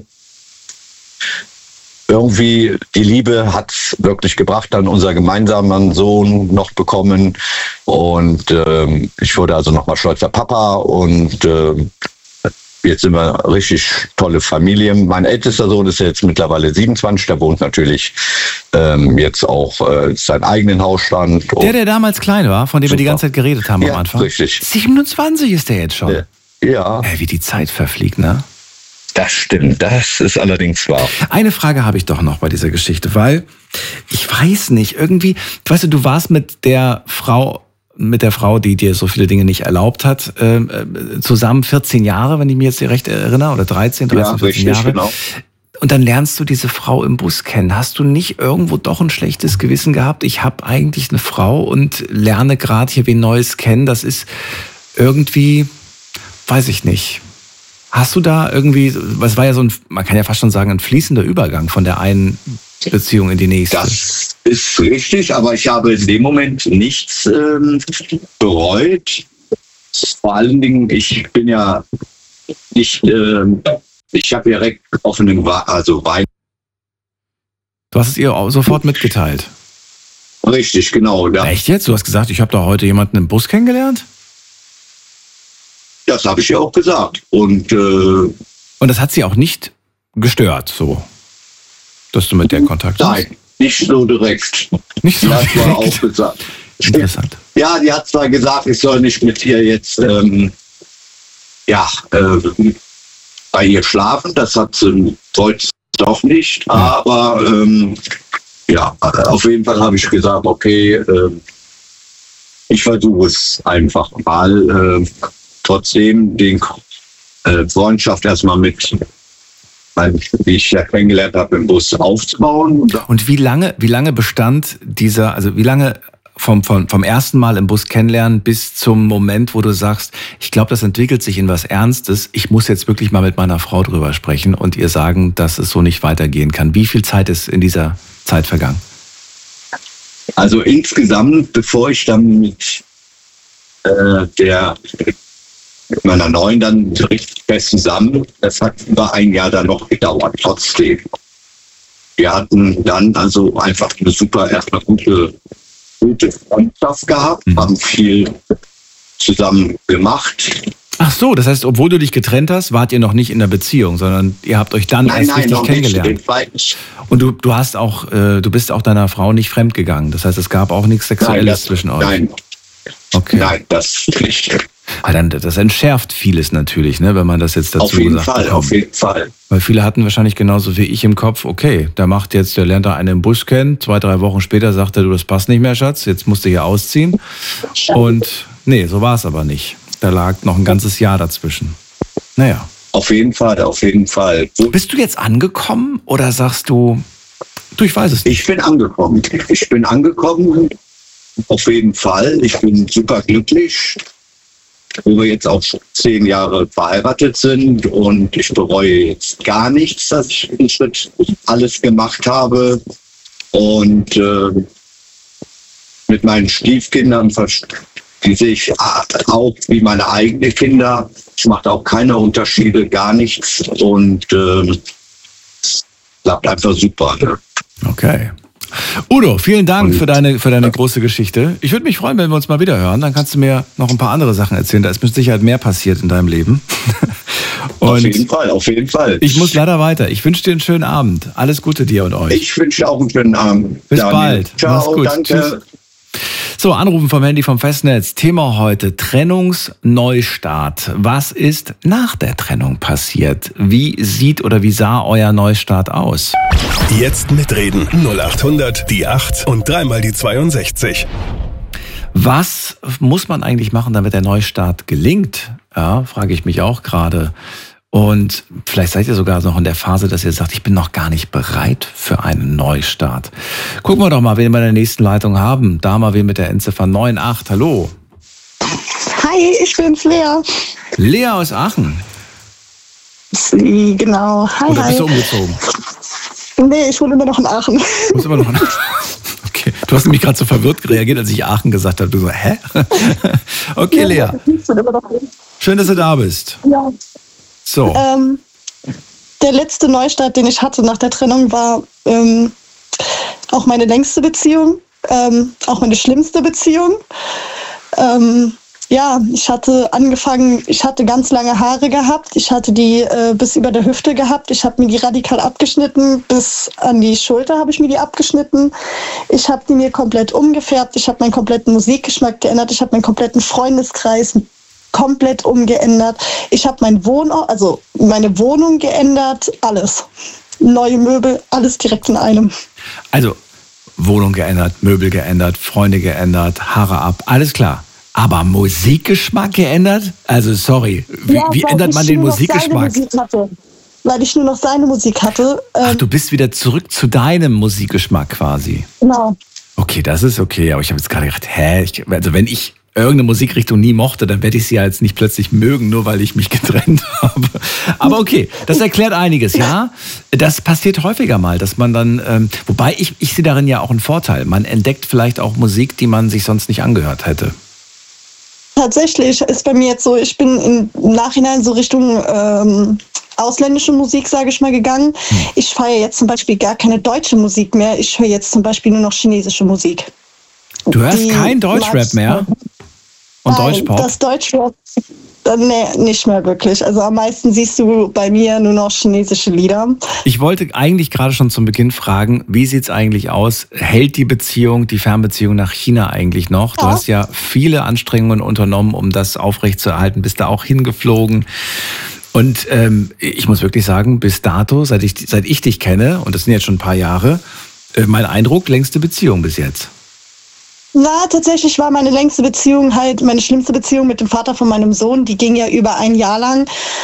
irgendwie die Liebe hat es wirklich gebracht, dann unser gemeinsamen Sohn noch bekommen und ich wurde also nochmal stolzer Papa und jetzt sind wir eine richtig tolle Familie. Mein ältester Sohn ist jetzt mittlerweile 27, der wohnt natürlich jetzt auch seinen eigenen Hausstand. Der damals klein war, von dem wir die ganze Zeit geredet haben am Anfang. Richtig. 27 ist der jetzt schon. Ja. Wie die Zeit verfliegt, ne? Das stimmt, das ist allerdings wahr. Eine Frage habe ich doch noch bei dieser Geschichte, weil ich weiß nicht, irgendwie, weißt du warst mit der Frau, die dir so viele Dinge nicht erlaubt hat, zusammen 14 Jahre, wenn ich mich jetzt recht erinnere, oder 14 ja, 14 richtig, Jahre. Genau. Und dann lernst du diese Frau im Bus kennen. Hast du nicht irgendwo doch ein schlechtes Gewissen gehabt? Ich habe eigentlich eine Frau und lerne gerade hier wen Neues kennen. Das ist irgendwie, weiß ich nicht. Hast du da irgendwie, was war ja so man kann ja fast schon sagen, ein fließender Übergang von der einen Beziehung in die nächste? Das ist richtig, aber ich habe in dem Moment nichts bereut. Vor allen Dingen, ich bin ja nicht, ich habe direkt offenen Wein. Du hast es ihr sofort mitgeteilt? Richtig, genau. Ja. Echt jetzt? Du hast gesagt, ich habe da heute jemanden im Bus kennengelernt? Das habe ich ja auch gesagt. Und das hat sie auch nicht gestört, so, dass du mit der Kontakt hast? Nein, nicht so direkt. Nicht so Die hat zwar direkt. auch gesagt. Interessant. Ja, die hat zwar gesagt, ich soll nicht mit ihr jetzt bei ihr schlafen. Das hat sie wollte doch nicht. Aber auf jeden Fall habe ich gesagt, okay, ich versuche es einfach mal. Trotzdem den Freundschaft erstmal mit, wie ich ja kennengelernt habe, im Bus aufzubauen. Und wie lange bestand dieser, also wie lange vom ersten Mal im Bus kennenlernen bis zum Moment, wo du sagst, ich glaube, das entwickelt sich in was Ernstes, ich muss jetzt wirklich mal mit meiner Frau drüber sprechen und ihr sagen, dass es so nicht weitergehen kann. Wie viel Zeit ist in dieser Zeit vergangen? Also insgesamt, bevor ich dann mit meiner Neuen dann richtig fest zusammen, das hat über ein Jahr dann noch gedauert, trotzdem. Wir hatten dann also einfach eine super, erstmal gute Freundschaft gehabt, haben viel zusammen gemacht. Ach so, das heißt, obwohl du dich getrennt hast, wart ihr noch nicht in der Beziehung, sondern ihr habt euch dann erst richtig noch kennengelernt. nicht. Und du bist auch deiner Frau nicht fremdgegangen. Das heißt, es gab auch nichts Sexuelles zwischen euch. Nein. Okay. Nein, das nicht. Das entschärft vieles natürlich, ne, wenn man das jetzt dazu gesagt bekommt. Auf jeden Fall. Weil viele hatten wahrscheinlich genauso wie ich im Kopf, okay, der lernt da einen im Bus kennen, 2-3 Wochen später sagt er, du, das passt nicht mehr, Schatz, jetzt musst du hier ausziehen. Und nee, so war es aber nicht. Da lag noch ein ganzes Jahr dazwischen. Naja. Auf jeden Fall. Bist du jetzt angekommen oder sagst du, ich weiß es nicht? Ich bin angekommen. Auf jeden Fall. Ich bin super glücklich, wo wir jetzt auch schon 10 Jahre verheiratet sind und ich bereue jetzt gar nichts, dass ich den Schritt alles gemacht habe. Und mit meinen Stiefkindern, die sehe ich auch wie meine eigenen Kinder. Es macht auch keine Unterschiede, gar nichts. Und es klappt einfach super. Ne? Okay. Udo, vielen Dank für deine große Geschichte. Ich würde mich freuen, wenn wir uns mal wieder hören. Dann kannst du mir noch ein paar andere Sachen erzählen. Da ist mit Sicherheit mehr passiert in deinem Leben. Und auf jeden Fall. Ich muss leider weiter. Ich wünsche dir einen schönen Abend. Alles Gute dir und euch. Ich wünsche dir auch einen schönen Abend. Bis bald. Ciao, mach's gut. danke. Tschüss. So, Anrufen vom Handy vom Festnetz. Thema heute, Trennungsneustart. Was ist nach der Trennung passiert? Wie sah euer Neustart aus? Jetzt mitreden. 0800 die 8 und dreimal die 62. Was muss man eigentlich machen, damit der Neustart gelingt? Ja, frage ich mich auch gerade. Und vielleicht seid ihr sogar noch in der Phase, dass ihr sagt, ich bin noch gar nicht bereit für einen Neustart. Gucken wir doch mal, wen wir in der nächsten Leitung haben. Da mal wen mit der Endziffer 98. Hallo. Hi, ich bin's, Lea. Lea aus Aachen. Genau. Hi, Oder bist du umgezogen? Nee, ich wohne immer noch in Aachen. Du bist immer noch in Aachen. Okay. Du hast nämlich gerade so verwirrt reagiert, als ich Aachen gesagt habe. Du so, hä? Okay, Lea. Schön, dass du da bist. Ja. So. Der letzte Neustart, den ich hatte nach der Trennung, war auch meine längste Beziehung, auch meine schlimmste Beziehung. Ich hatte angefangen, ich hatte ganz lange Haare gehabt, ich hatte die bis über der Hüfte gehabt, ich habe mir die radikal abgeschnitten, bis an die Schulter habe ich mir die abgeschnitten. Ich habe die mir komplett umgefärbt, ich habe meinen kompletten Musikgeschmack geändert, ich habe meinen kompletten Freundeskreis komplett umgeändert. Ich habe meine Wohnung geändert, alles. Neue Möbel, alles direkt in einem. Also Wohnung geändert, Möbel geändert, Freunde geändert, Haare ab, alles klar. Aber Musikgeschmack geändert? Also sorry, wie ändert man den Musikgeschmack? Weil ich nur noch seine Musik hatte. Ach, du bist wieder zurück zu deinem Musikgeschmack quasi. Genau. Okay, das ist okay, aber ich habe jetzt gerade gedacht, also wenn ich irgendeine Musikrichtung nie mochte, dann werde ich sie ja jetzt nicht plötzlich mögen, nur weil ich mich getrennt habe. Aber okay, das erklärt einiges, ja. Das passiert häufiger mal, dass man dann, wobei ich sehe darin ja auch einen Vorteil. Man entdeckt vielleicht auch Musik, die man sich sonst nicht angehört hätte. Tatsächlich ist bei mir jetzt so, ich bin im Nachhinein so Richtung ausländische Musik, sage ich mal, gegangen. Ich feiere jetzt zum Beispiel gar keine deutsche Musik mehr. Ich höre jetzt zum Beispiel nur noch chinesische Musik. Du hörst kein Deutschrap mehr? Und Nein, Deutschpop? das Deutschrap Nee, nicht mehr wirklich. Also am meisten siehst du bei mir nur noch chinesische Lieder. Ich wollte eigentlich gerade schon zum Beginn fragen, wie sieht's eigentlich aus? Hält die Fernbeziehung nach China eigentlich noch? Ja. Du hast ja viele Anstrengungen unternommen, um das aufrechtzuerhalten, bist da auch hingeflogen. Und ich muss wirklich sagen, bis dato, seit ich dich kenne, und das sind jetzt schon ein paar Jahre, mein Eindruck, längste Beziehung bis jetzt. Na, tatsächlich war meine längste Beziehung halt meine schlimmste Beziehung mit dem Vater von meinem Sohn. Die ging ja über ein Jahr lang,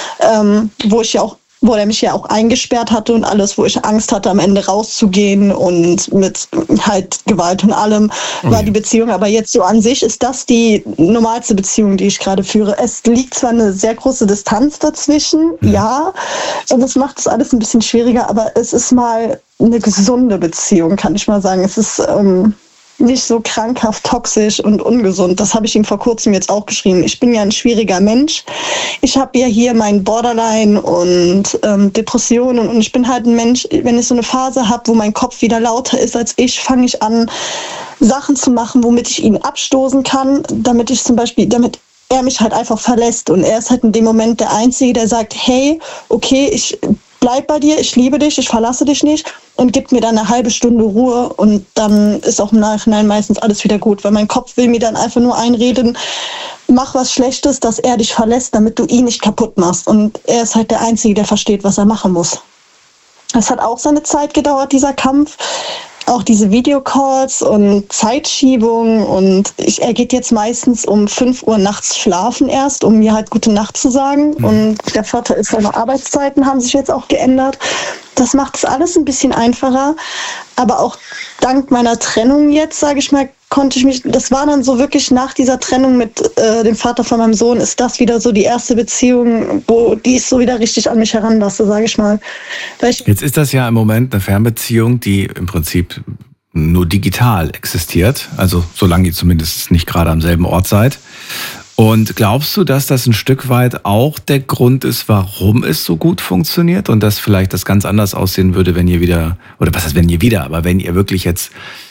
wo er mich ja auch eingesperrt hatte und alles, wo ich Angst hatte, am Ende rauszugehen und mit halt Gewalt und allem war die Beziehung. Aber jetzt so an sich ist das die normalste Beziehung, die ich gerade führe. Es liegt zwar eine sehr große Distanz dazwischen, ja, und das macht das alles ein bisschen schwieriger, aber es ist mal eine gesunde Beziehung, kann ich mal sagen. Es ist nicht so krankhaft, toxisch und ungesund. Das habe ich ihm vor kurzem jetzt auch geschrieben. Ich bin ja ein schwieriger Mensch. Ich habe ja hier mein Borderline und Depressionen und ich bin halt ein Mensch, wenn ich so eine Phase habe, wo mein Kopf wieder lauter ist als ich, fange ich an, Sachen zu machen, womit ich ihn abstoßen kann, damit er mich halt einfach verlässt. Und er ist halt in dem Moment der Einzige, der sagt, hey, okay, ich bleib bei dir, ich liebe dich, ich verlasse dich nicht, und gibt mir dann eine halbe Stunde Ruhe und dann ist auch im Nachhinein meistens alles wieder gut, weil mein Kopf will mir dann einfach nur einreden, mach was Schlechtes, dass er dich verlässt, damit du ihn nicht kaputt machst, und er ist halt der Einzige, der versteht, was er machen muss. Es hat auch seine Zeit gedauert, dieser Kampf. Auch diese Videocalls und Zeitschiebung, und er geht jetzt meistens um 5 Uhr nachts schlafen erst, um mir halt gute Nacht zu sagen. Und der Vorteil ist, seine Arbeitszeiten haben sich jetzt auch geändert. Das macht es alles ein bisschen einfacher. Aber auch dank meiner Trennung jetzt, sage ich mal, das war dann so wirklich nach dieser Trennung mit dem Vater von meinem Sohn, ist das wieder so die erste Beziehung, wo die ich so wieder richtig an mich heranlasse, sage ich mal. Jetzt ist das ja im Moment eine Fernbeziehung, die im Prinzip nur digital existiert, also solange ihr zumindest nicht gerade am selben Ort seid. Und glaubst du, dass das ein Stück weit auch der Grund ist, warum es so gut funktioniert und dass vielleicht das ganz anders aussehen würde, wenn ihr wieder, oder was heißt wenn ihr wieder, aber wenn ihr wirklich jetzt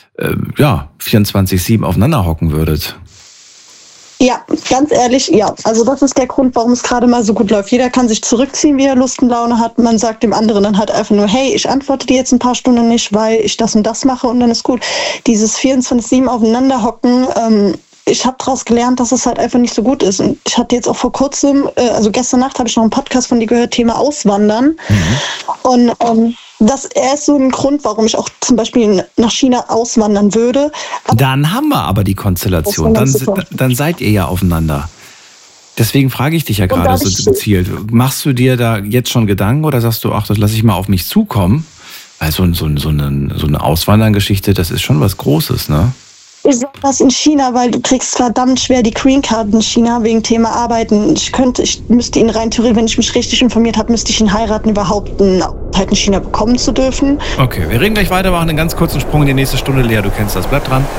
24/7 aufeinander hocken würdet? Ja, ganz ehrlich, ja. Also das ist der Grund, warum es gerade mal so gut läuft. Jeder kann sich zurückziehen, wie er Lust und Laune hat. Man sagt dem anderen dann halt einfach nur, hey, ich antworte dir jetzt ein paar Stunden nicht, weil ich das und das mache, und dann ist gut. Dieses 24/7 aufeinander hocken, ich habe daraus gelernt, dass es halt einfach nicht so gut ist. Und ich hatte jetzt auch vor kurzem, also gestern Nacht habe ich noch einen Podcast von dir gehört, Thema Auswandern. Und er ist so ein Grund, warum ich auch zum Beispiel nach China auswandern würde. Aber dann haben wir aber die Konstellation. Dann seid ihr ja aufeinander. Deswegen frage ich dich ja gerade so gezielt. Machst du dir da jetzt schon Gedanken oder sagst du, ach, das lasse ich mal auf mich zukommen? Weil so eine Auswanderngeschichte, das ist schon was Großes, ne? Ich sage das in China, weil du kriegst verdammt schwer die Green Card in China wegen Thema Arbeiten. Ich müsste ihn rein theoretisch, wenn ich mich richtig informiert habe, müsste ich ihn heiraten, überhaupt einen Aufenthalt in China bekommen zu dürfen. Okay, wir reden gleich weiter, machen einen ganz kurzen Sprung in die nächste Stunde. Lea, du kennst das, bleib dran.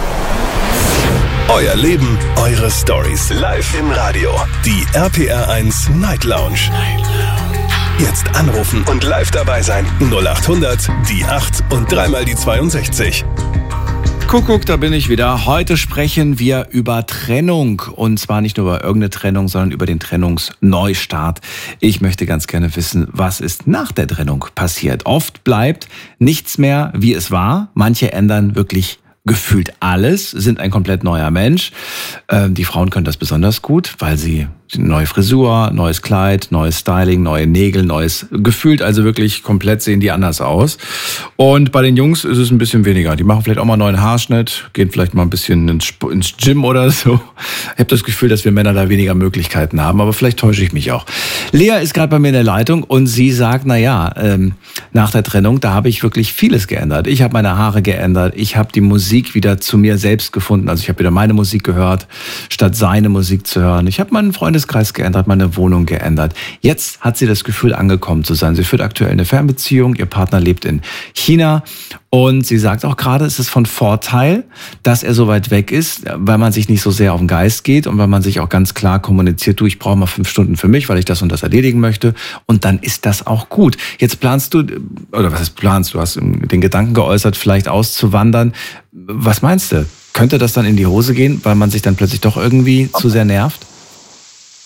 Euer Leben, eure Stories. Live im Radio. Die RPR1 Night Lounge. Jetzt anrufen und live dabei sein. 0800 die 8 und dreimal die 62. Kuckuck, da bin ich wieder. Heute sprechen wir über Trennung. Und zwar nicht nur über irgendeine Trennung, sondern über den Trennungsneustart. Ich möchte ganz gerne wissen, was ist nach der Trennung passiert. Oft bleibt nichts mehr, wie es war. Manche ändern wirklich gefühlt alles, sind ein komplett neuer Mensch. Die Frauen können das besonders gut, weil sie neue Frisur, neues Kleid, neues Styling, neue Nägel, neues gefühlt, also wirklich komplett sehen die anders aus. Und bei den Jungs ist es ein bisschen weniger. Die machen vielleicht auch mal einen neuen Haarschnitt, gehen vielleicht mal ein bisschen ins Gym oder so. Ich habe das Gefühl, dass wir Männer da weniger Möglichkeiten haben, aber vielleicht täusche ich mich auch. Lea ist gerade bei mir in der Leitung und sie sagt, nach der Trennung, da habe ich wirklich vieles geändert. Ich habe meine Haare geändert, ich habe die Musik wieder zu mir selbst gefunden. Also ich habe wieder meine Musik gehört, statt seine Musik zu hören. Ich habe meinen Freundeskreis geändert, meine Wohnung geändert. Jetzt hat sie das Gefühl, angekommen zu sein. Sie führt aktuell eine Fernbeziehung, ihr Partner lebt in China und sie sagt auch gerade, es ist von Vorteil, dass er so weit weg ist, weil man sich nicht so sehr auf den Geist geht und weil man sich auch ganz klar kommuniziert, du, ich brauche mal 5 Stunden für mich, weil ich das und das erledigen möchte, und dann ist das auch gut. Jetzt planst du, oder was heißt planst, du hast den Gedanken geäußert, vielleicht auszuwandern. Was meinst du? Könnte das dann in die Hose gehen, weil man sich dann plötzlich doch irgendwie zu sehr nervt?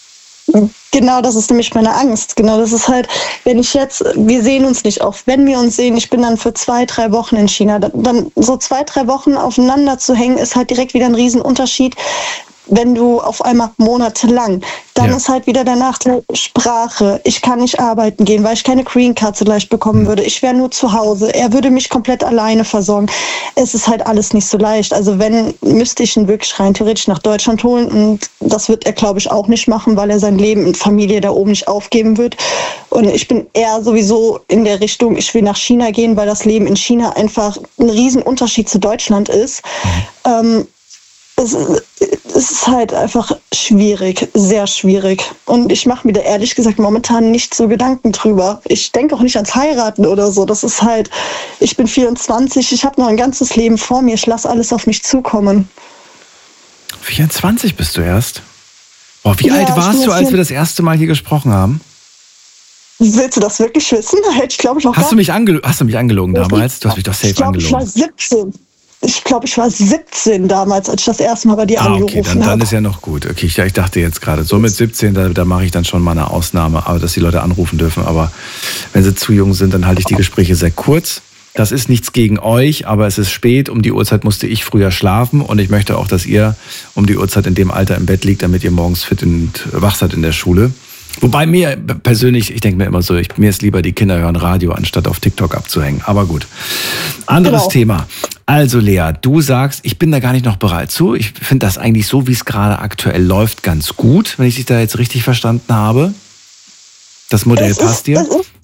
Genau, das ist nämlich meine Angst. Genau, das ist halt, wir sehen uns nicht oft. Wenn wir uns sehen, ich bin dann für 2-3 Wochen in China. Dann so 2-3 Wochen aufeinander zu hängen, ist halt direkt wieder ein Riesenunterschied. Wenn du auf einmal monatelang, dann ist halt wieder der Nachteil Sprache. Ich kann nicht arbeiten gehen, weil ich keine Green Card so leicht bekommen würde. Ich wäre nur zu Hause. Er würde mich komplett alleine versorgen. Es ist halt alles nicht so leicht. Also müsste ich ihn wirklich rein theoretisch nach Deutschland holen. Und das wird er, glaube ich, auch nicht machen, weil er sein Leben und Familie da oben nicht aufgeben wird. Und ich bin eher sowieso in der Richtung, ich will nach China gehen, weil das Leben in China einfach ein Riesenunterschied zu Deutschland ist. Es ist halt einfach schwierig, sehr schwierig. Und ich mache mir da ehrlich gesagt momentan nicht so Gedanken drüber. Ich denke auch nicht ans Heiraten oder so. Das ist halt, ich bin 24, ich habe noch ein ganzes Leben vor mir. Ich lasse alles auf mich zukommen. 24 bist du erst? Boah, wie alt warst du, als wir das erste Mal hier gesprochen haben? Willst du das wirklich wissen? Ich glaube, ich noch Hast du mich angelogen damals? Du hast mich doch safe angelogen. Ich war 17. Ich glaube, ich war 17 damals, als ich das erste Mal bei dir angerufen habe. Okay, dann ist ja noch gut. Okay, ich dachte jetzt gerade, so mit 17, da mache ich dann schon mal eine Ausnahme, aber dass die Leute anrufen dürfen. Aber wenn sie zu jung sind, dann halte ich die Gespräche sehr kurz. Das ist nichts gegen euch, aber es ist spät. Um die Uhrzeit musste ich früher schlafen und ich möchte auch, dass ihr um die Uhrzeit in dem Alter im Bett liegt, damit ihr morgens fit und wach seid in der Schule. Wobei mir persönlich, ich denke mir immer so, mir ist lieber, die Kinder hören Radio, anstatt auf TikTok abzuhängen. Aber gut. Anderes Thema. Also Lea, du sagst, ich bin da gar nicht noch bereit zu. Ich finde das eigentlich so, wie es gerade aktuell läuft, ganz gut, wenn ich dich da jetzt richtig verstanden habe. Das Modell passt dir?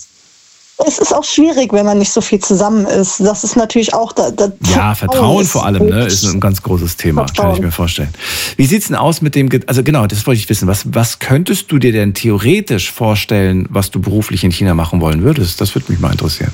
Es ist auch schwierig, wenn man nicht so viel zusammen ist. Das ist natürlich auch... Ja, Vertrauen vor allem, ne, ist ein ganz großes Thema, kann ich mir vorstellen. Wie sieht's denn aus mit dem... Also genau, das wollte ich wissen. Was könntest du dir denn theoretisch vorstellen, was du beruflich in China machen wollen würdest? Das würde mich mal interessieren.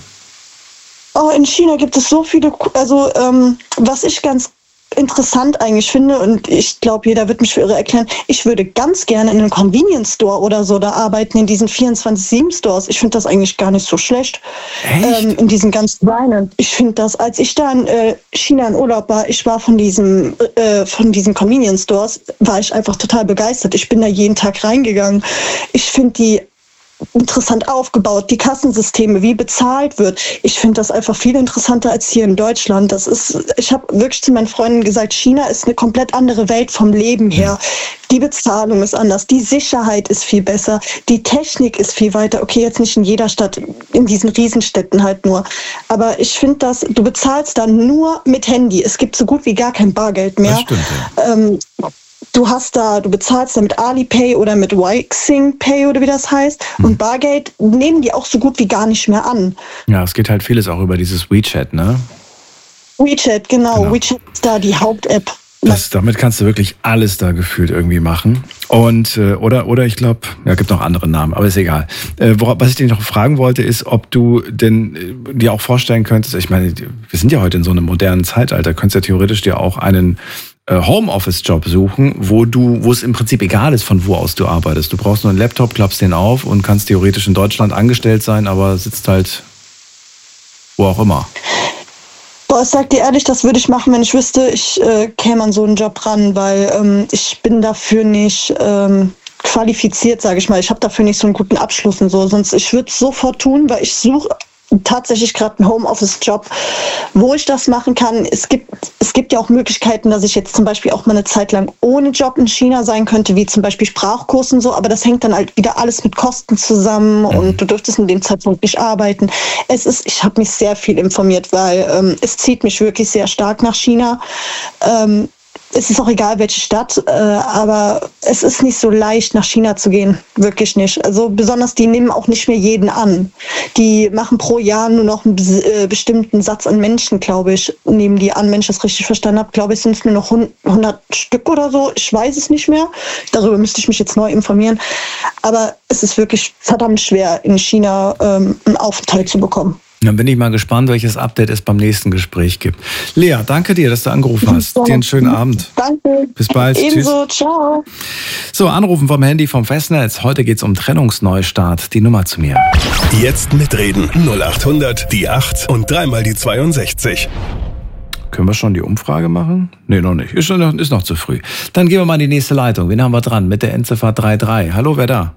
Oh, in China gibt es so viele... Also, was ich ganz interessant eigentlich finde, und ich glaube, jeder wird mich für irre erklären, ich würde ganz gerne in einem Convenience Store oder so da arbeiten, in diesen 24/7-Stores. Ich finde das eigentlich gar nicht so schlecht. In diesen ganz kleinen. Ich finde das, als ich da in China in Urlaub war, ich war von diesen Convenience Stores, war ich einfach total begeistert. Ich bin da jeden Tag reingegangen. Ich finde die interessant aufgebaut, die Kassensysteme, wie bezahlt wird. Ich finde das einfach viel interessanter als hier in Deutschland. Ich habe wirklich zu meinen Freunden gesagt, China ist eine komplett andere Welt vom Leben her. Die Bezahlung ist anders, die Sicherheit ist viel besser, die Technik ist viel weiter. Okay, jetzt nicht in jeder Stadt, in diesen Riesenstädten halt nur. Aber ich finde du bezahlst dann nur mit Handy. Es gibt so gut wie gar kein Bargeld mehr. Das stimmt, ja. Du bezahlst da mit Alipay oder mit Weixin Pay oder wie das heißt. Und Bargeld nehmen die auch so gut wie gar nicht mehr an. Ja, es geht halt vieles auch über dieses WeChat, ne? WeChat, genau. WeChat ist da die Haupt-App. Damit kannst du wirklich alles da gefühlt irgendwie machen. Und oder ich glaube, ja, gibt noch andere Namen, aber ist egal. Was ich dich noch fragen wollte, ist, ob du denn dir auch vorstellen könntest, ich meine, wir sind ja heute in so einem modernen Zeitalter, könntest ja theoretisch dir auch einen Homeoffice-Job suchen, wo es im Prinzip egal ist, von wo aus du arbeitest. Du brauchst nur einen Laptop, klappst den auf und kannst theoretisch in Deutschland angestellt sein, aber sitzt halt wo auch immer. Boah, ich sag dir ehrlich, das würde ich machen, wenn ich wüsste, ich käme an so einen Job ran, weil ich bin dafür nicht qualifiziert, sage ich mal. Ich habe dafür nicht so einen guten Abschluss und so. Sonst ich würde es sofort tun, weil ich suche tatsächlich gerade einen Homeoffice-Job, wo ich das machen kann. Es gibt ja auch Möglichkeiten, dass ich jetzt zum Beispiel auch mal eine Zeit lang ohne Job in China sein könnte, wie zum Beispiel Sprachkurs und so, aber das hängt dann halt wieder alles mit Kosten zusammen und du dürftest in dem Zeitpunkt nicht arbeiten. Ich habe mich sehr viel informiert, weil es zieht mich wirklich sehr stark nach China. Es ist auch egal, welche Stadt, aber es ist nicht so leicht, nach China zu gehen. Wirklich nicht. Also besonders, die nehmen auch nicht mehr jeden an. Die machen pro Jahr nur noch einen bestimmten Satz an Menschen, glaube ich, nehmen die an. Wenn ich das richtig verstanden habe, glaube ich, sind es nur noch 100 Stück oder so. Ich weiß es nicht mehr. Darüber müsste ich mich jetzt neu informieren. Aber es ist wirklich verdammt schwer, in China einen Aufenthalt zu bekommen. Dann bin ich mal gespannt, welches Update es beim nächsten Gespräch gibt. Lea, danke dir, dass du angerufen hast. Dir einen schönen Abend. Danke. Bis bald. Ebenso. Tschüss. Ciao. So, anrufen vom Handy vom Festnetz. Heute geht es um Trennungsneustart. Die Nummer zu mir. Jetzt mitreden. 0800 die 8 und dreimal die 62. Können wir schon die Umfrage machen? Nee, noch nicht. Ist noch zu früh. Dann gehen wir mal in die nächste Leitung. Wen haben wir dran? Mit der Endziffer 33. Hallo, wer da?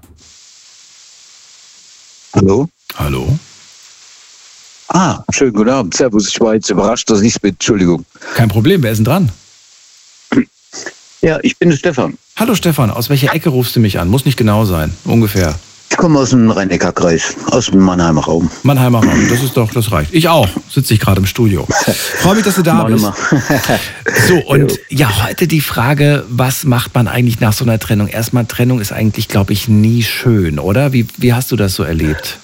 Hallo? Hallo? Schönen guten Abend. Servus, ich war jetzt überrascht, dass ich es bin. Entschuldigung. Kein Problem, wer ist denn dran? Ja, ich bin der Stefan. Hallo Stefan, aus welcher Ecke rufst du mich an? Muss nicht genau sein, ungefähr. Ich komme aus dem Rhein-Neckar-Kreis, aus dem Mannheimer Raum. Mannheimer Raum, das reicht. Ich auch, sitze ich gerade im Studio. Freue mich, dass du da bist. So, und ja, heute die Frage, was macht man eigentlich nach so einer Trennung? Erstmal, Trennung ist eigentlich, glaube ich, nie schön, oder? Wie hast du das so erlebt?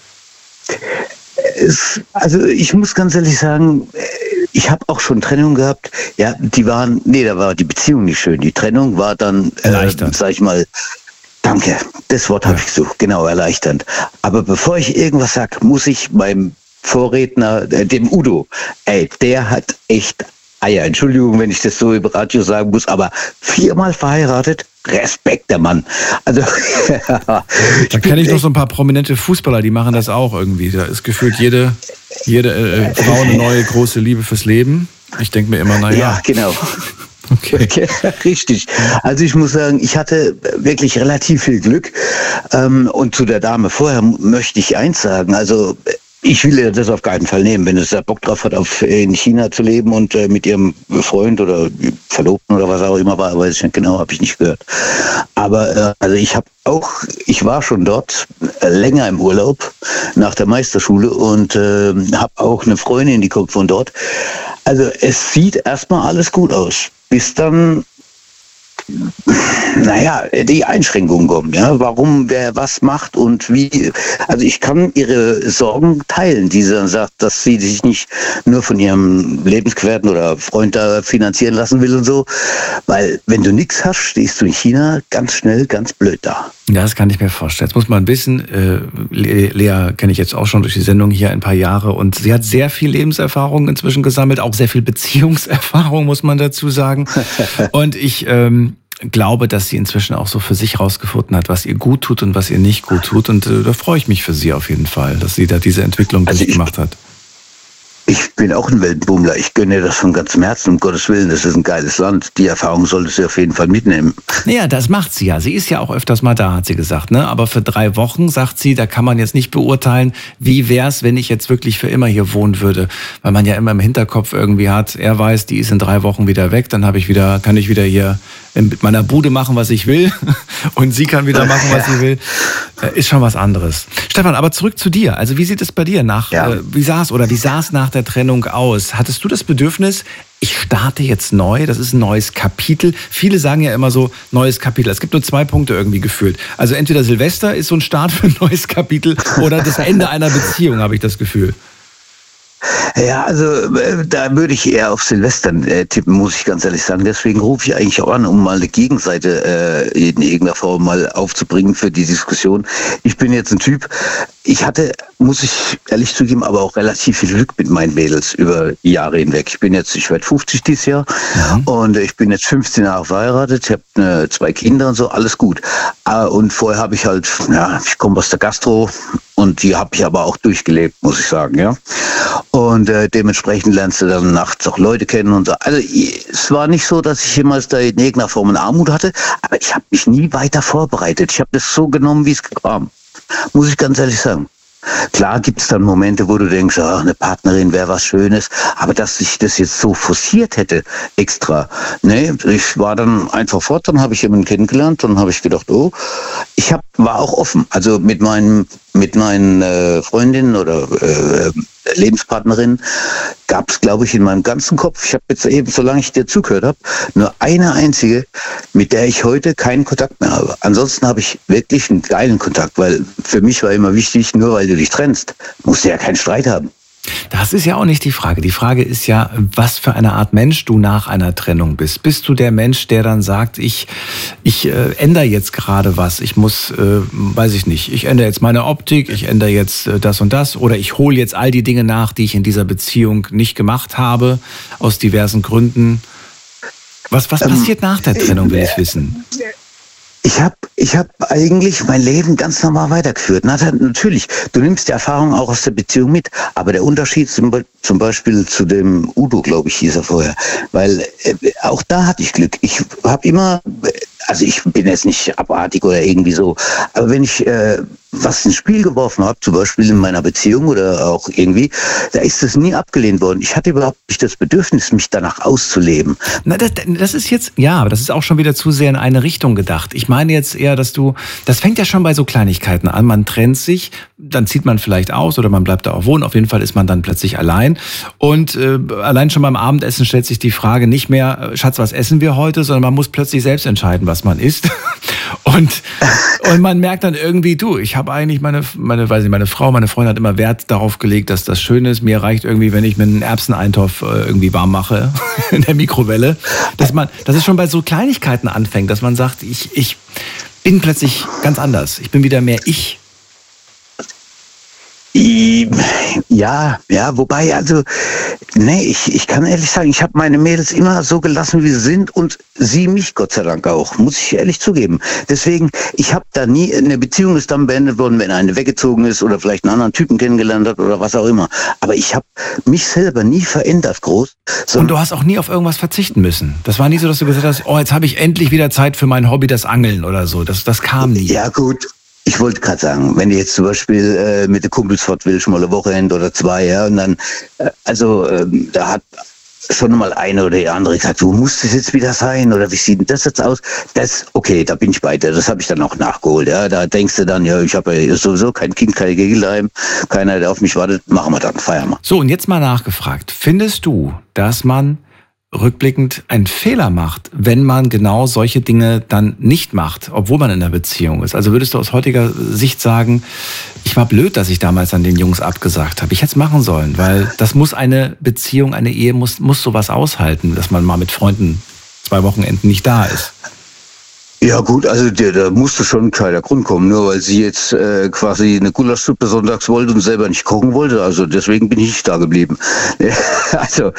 Also ich muss ganz ehrlich sagen, ich habe auch schon Trennung gehabt. Ja, da war die Beziehung nicht schön. Die Trennung war dann, sag ich mal, danke, das Wort habe ich gesucht, genau, erleichternd. Aber bevor ich irgendwas sage, muss ich meinem Vorredner, dem Udo, der hat echt Eier. Entschuldigung, wenn ich das so über Radio sagen muss, aber 4-mal verheiratet, Respekt, der Mann. Also, da kenne ich noch so ein paar prominente Fußballer, die machen das auch irgendwie. Da ist gefühlt jede Frau eine neue große Liebe fürs Leben. Ich denke mir immer, Ja, genau. Okay. Richtig. Also ich muss sagen, ich hatte wirklich relativ viel Glück. Und zu der Dame vorher möchte ich eins sagen. Also ich will das auf keinen Fall nehmen. Wenn es da Bock drauf hat, in China zu leben und mit ihrem Freund oder Verlobten oder was auch immer war, weiß ich nicht genau, habe ich nicht gehört. Aber also ich war schon dort länger im Urlaub nach der Meisterschule und habe auch eine Freundin, die kommt von dort. Also es sieht erstmal alles gut aus, bis dann die Einschränkungen kommen, ja, warum wer was macht und wie. Also ich kann ihre Sorgen teilen, die sie dann sagt, dass sie sich nicht nur von ihrem Lebensgefährten oder Freund da finanzieren lassen will und so, weil wenn du nichts hast, stehst du in China ganz schnell ganz blöd da. Ja, das kann ich mir vorstellen. Jetzt muss man wissen, Lea kenne ich jetzt auch schon durch die Sendung hier ein paar Jahre und sie hat sehr viel Lebenserfahrung inzwischen gesammelt, auch sehr viel Beziehungserfahrung, muss man dazu sagen. Und ich glaube, dass sie inzwischen auch so für sich rausgefunden hat, was ihr gut tut und was ihr nicht gut tut. Und da freue ich mich für sie auf jeden Fall, dass sie da diese Entwicklung durchgemacht hat. Ich bin auch ein Weltenbummler. Ich gönne das von ganzem Herzen, um Gottes Willen. Das ist ein geiles Land. Die Erfahrung sollte sie auf jeden Fall mitnehmen. Naja, das macht sie ja. Sie ist ja auch öfters mal da, hat sie gesagt. Ne? Aber für 3 Wochen, sagt sie, da kann man jetzt nicht beurteilen, wie wär's, wenn ich jetzt wirklich für immer hier wohnen würde. Weil man ja immer im Hinterkopf irgendwie hat, er weiß, die ist in 3 Wochen wieder weg, dann kann ich wieder hier in meiner Bude machen, was ich will. Und sie kann wieder machen, was sie will. Ist schon was anderes. Stefan, aber zurück zu dir. Also wie sieht es bei dir wie sah es nach der Trennung aus? Hattest du das Bedürfnis, ich starte jetzt neu, das ist ein neues Kapitel? Viele sagen ja immer so, neues Kapitel. Es gibt nur 2 Punkte irgendwie gefühlt. Also entweder Silvester ist so ein Start für ein neues Kapitel oder das Ende einer Beziehung, habe ich das Gefühl. Ja, also da würde ich eher auf Silvester tippen, muss ich ganz ehrlich sagen. Deswegen rufe ich eigentlich auch an, um mal eine Gegenseite in irgendeiner Form mal aufzubringen für die Diskussion. Ich bin jetzt ein Typ, ich hatte, muss ich ehrlich zugeben, aber auch relativ viel Glück mit meinen Mädels über die Jahre hinweg. Ich werde 50 dieses Jahr und ich bin jetzt 15 Jahre verheiratet, ich habe 2 Kinder und so, alles gut. Und vorher habe ich ich komme aus der Gastro und die habe ich aber auch durchgelebt, muss ich sagen, ja. Und dementsprechend lernst du dann nachts auch Leute kennen und so. Also es war nicht so, dass ich jemals da in irgendeiner Form eine Armut hatte, aber ich habe mich nie weiter vorbereitet. Ich habe das so genommen, wie es kam. Muss ich ganz ehrlich sagen. Klar gibt es dann Momente, wo du denkst, eine Partnerin wäre was Schönes, aber dass ich das jetzt so forciert hätte, extra. Nee, ich war dann einfach fort, dann habe ich jemanden kennengelernt, dann habe ich gedacht, war auch offen. Also mit meinen Freundinnen oder Lebenspartnerin gab es, glaube ich, in meinem ganzen Kopf, ich habe jetzt eben, solange ich dir zugehört habe, nur eine einzige, mit der ich heute keinen Kontakt mehr habe. Ansonsten habe ich wirklich einen geilen Kontakt, weil für mich war immer wichtig, nur weil du dich trennst, musst du ja keinen Streit haben. Das ist ja auch nicht die Frage. Die Frage ist ja, was für eine Art Mensch du nach einer Trennung bist. Bist du der Mensch, der dann sagt, ich ändere jetzt gerade was, ich muss, weiß ich nicht, ich ändere jetzt meine Optik, ich ändere jetzt das und das oder ich hole jetzt all die Dinge nach, die ich in dieser Beziehung nicht gemacht habe, aus diversen Gründen. Was passiert nach der Trennung, will ich wissen? Ich habe eigentlich mein Leben ganz normal weitergeführt. Natürlich, du nimmst die Erfahrung auch aus der Beziehung mit, aber der Unterschied zum Beispiel zu dem Udo, glaube ich, hieß er vorher, weil auch da hatte ich Glück. Ich habe immer, also ich bin jetzt nicht abartig oder irgendwie so, aber wenn ich was ins Spiel geworfen habe, zum Beispiel in meiner Beziehung oder auch irgendwie, da ist das nie abgelehnt worden. Ich hatte überhaupt nicht das Bedürfnis, mich danach auszuleben. Na, das ist jetzt, ja, aber das ist auch schon wieder zu sehr in eine Richtung gedacht. Ich meine jetzt eher, das fängt ja schon bei so Kleinigkeiten an. Man trennt sich, dann zieht man vielleicht aus oder man bleibt da auch wohnen. Auf jeden Fall ist man dann plötzlich allein. Und allein schon beim Abendessen stellt sich die Frage nicht mehr, Schatz, was essen wir heute? Sondern man muss plötzlich selbst entscheiden, was man isst. Und man merkt dann irgendwie, ich habe eigentlich meine Frau, meine Freundin hat immer Wert darauf gelegt, dass das schön ist. Mir reicht irgendwie, wenn ich mir einen Erbseneintopf irgendwie warm mache in der Mikrowelle. Dass es schon bei so Kleinigkeiten anfängt, dass man sagt, ich bin plötzlich ganz anders. Ich bin wieder mehr ich. Ja, wobei, also, nee, ich kann ehrlich sagen, ich habe meine Mädels immer so gelassen, wie sie sind und sie mich, Gott sei Dank auch, muss ich ehrlich zugeben. Deswegen, ich habe da nie, eine Beziehung ist dann beendet worden, wenn eine weggezogen ist oder vielleicht einen anderen Typen kennengelernt hat oder was auch immer. Aber ich habe mich selber nie verändert groß. Und du hast auch nie auf irgendwas verzichten müssen. Das war nie so, dass du gesagt hast, jetzt habe ich endlich wieder Zeit für mein Hobby, das Angeln oder so. Das kam nie. Ja, gut. Ich wollte gerade sagen, wenn du jetzt zum Beispiel mit den Kumpels fort willst, mal eine Wochenende oder zwei, ja, und dann, da hat schon mal eine oder die andere gesagt, du musst es jetzt wieder sein oder wie sieht denn das jetzt aus? Okay, da bin ich bei dir, das habe ich dann auch nachgeholt, ja, da denkst du dann, ja, ich habe ja sowieso kein Kind, kein Gegenleim, keiner, der auf mich wartet, machen wir dann, feiern wir. So, und jetzt mal nachgefragt, findest du, dass man rückblickend einen Fehler macht, wenn man genau solche Dinge dann nicht macht, obwohl man in einer Beziehung ist? Also würdest du aus heutiger Sicht sagen, ich war blöd, dass ich damals an den Jungs abgesagt habe. Ich hätte es machen sollen, weil das muss eine Beziehung, eine Ehe muss sowas aushalten, dass man mal mit Freunden 2 Wochenenden nicht da ist. Ja gut, also da musste schon ein kleiner Grund kommen, nur weil sie jetzt quasi eine Gulaschsuppe sonntags wollte und selber nicht kochen wollte, also deswegen bin ich nicht da geblieben. Also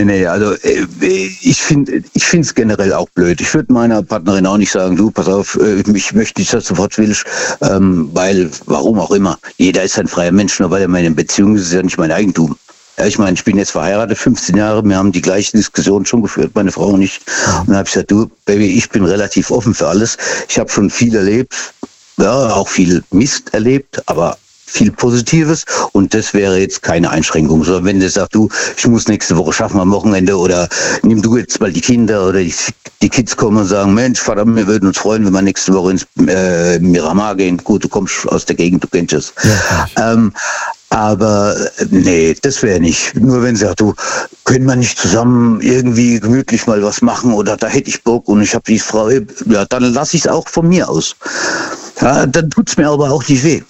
ich finde es generell auch blöd. Ich würde meiner Partnerin auch nicht sagen, du, pass auf, ich möchte nicht, dass du sofort willst, weil, warum auch immer. Jeder ist ein freier Mensch, nur weil er in einer Beziehung ist, ist ja nicht mein Eigentum. Ja, ich meine, ich bin jetzt verheiratet, 15 Jahre, wir haben die gleichen Diskussionen schon geführt, meine Frau und ich. Und dann habe ich gesagt, du, Baby, ich bin relativ offen für alles. Ich habe schon viel erlebt, ja, auch viel Mist erlebt, aber viel Positives und das wäre jetzt keine Einschränkung. Sondern wenn du sagst, du, ich muss nächste Woche schaffen am Wochenende oder nimm du jetzt mal die Kinder oder die Kids kommen und sagen, Mensch, Vater, wir würden uns freuen, wenn wir nächste Woche ins Miramar gehen. Gut, du kommst aus der Gegend, du kennst es. Ja, aber nee, das wäre nicht. Nur wenn sie sagt, du, können wir nicht zusammen irgendwie gemütlich mal was machen oder da hätte ich Bock und ich habe die Frau, ja, dann lasse ich es auch von mir aus. Ja, dann tut's mir aber auch nicht weh.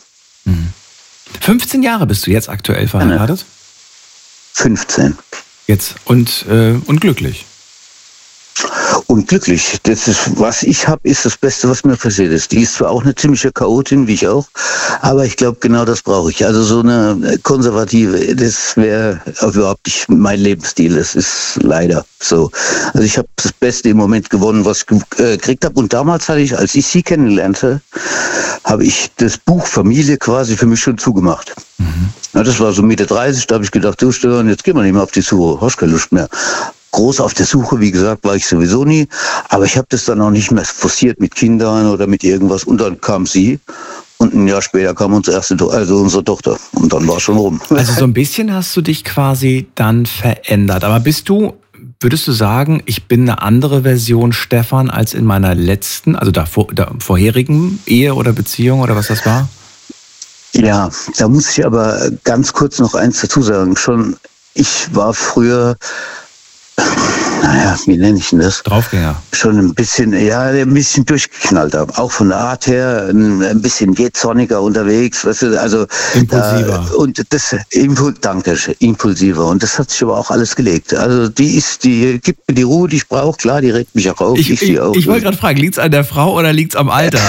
15 Jahre bist du jetzt aktuell verheiratet? 15. Jetzt und glücklich. Und glücklich. Das ist, was ich habe, ist das Beste, was mir passiert ist. Die ist zwar auch eine ziemliche Chaotin, wie ich auch, aber ich glaube, genau das brauche ich. Also so eine konservative, das wäre überhaupt nicht mein Lebensstil. Das ist leider so. Also ich habe das Beste im Moment gewonnen, was ich gekriegt habe. Und damals hatte ich, als ich sie kennenlernte, habe ich das Buch Familie quasi für mich schon zugemacht. Ja, das war so Mitte 30, da habe ich gedacht, du Steuern, jetzt gehen wir nicht mehr auf die Suche, hast keine Lust mehr. Groß auf der Suche, wie gesagt, war ich sowieso nie, aber ich habe das dann auch nicht mehr forciert mit Kindern oder mit irgendwas und dann kam sie und ein Jahr später kam unsere unsere Tochter und dann war es schon rum. Also so ein bisschen hast du dich quasi dann verändert, aber würdest du sagen, ich bin eine andere Version Stefan als in meiner letzten, also der vorherigen Ehe oder Beziehung oder was das war? Ja, da muss ich aber ganz kurz noch eins dazu sagen. Ich war früher, naja, wie nenne ich denn das? Draufgänger. Schon ein bisschen durchgeknallt habe. Auch von der Art her ein bisschen jähzorniger unterwegs, weißt du, also impulsiver. Impulsiver. Und das hat sich aber auch alles gelegt. Also die gibt mir die Ruhe, die ich brauche, klar, die regt mich auch auf. Ich wollte gerade fragen, liegt's an der Frau oder liegt's am Alter?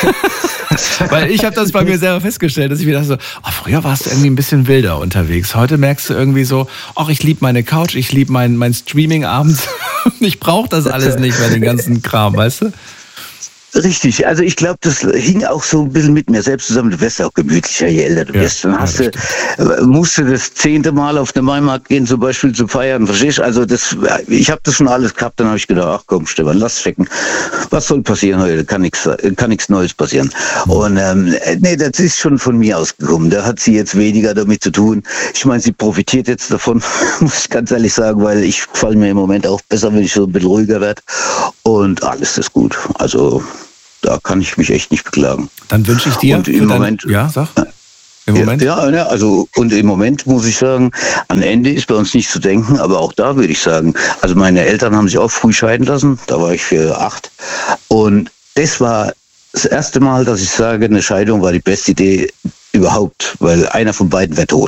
Weil ich habe das bei mir selber festgestellt, dass ich mir dachte so, früher warst du irgendwie ein bisschen wilder unterwegs. Heute merkst du irgendwie so, ich liebe meine Couch, ich liebe mein Streaming abends. Ich brauche das alles nicht mehr, den ganzen Kram, weißt du? Richtig, also ich glaube, das hing auch so ein bisschen mit mir selbst zusammen. Du wirst auch gemütlicher, je älter du wirst. Dann musst du das 10. Mal auf den Maimarkt gehen, zum Beispiel zu feiern, verstehst du? Also ich habe das schon alles gehabt, dann habe ich gedacht, ach komm Stefan, lass checken. Was soll passieren heute? Kann nichts Neues passieren. Und nee, das ist schon von mir ausgekommen. Da hat sie jetzt weniger damit zu tun. Ich meine, sie profitiert jetzt davon, muss ich ganz ehrlich sagen, weil ich falle mir im Moment auch besser, wenn ich so ein bisschen ruhiger werde. Und alles ist gut. Also da kann ich mich echt nicht beklagen. Dann wünsche ich dir und im Moment, ja, sag. Im Moment? Ja, also und im Moment muss ich sagen, an Ende ist bei uns nicht zu denken, aber auch da würde ich sagen, also meine Eltern haben sich auch früh scheiden lassen, da war ich 8 und das war das erste Mal, dass ich sage, eine Scheidung war die beste Idee überhaupt, weil einer von beiden wäre tot.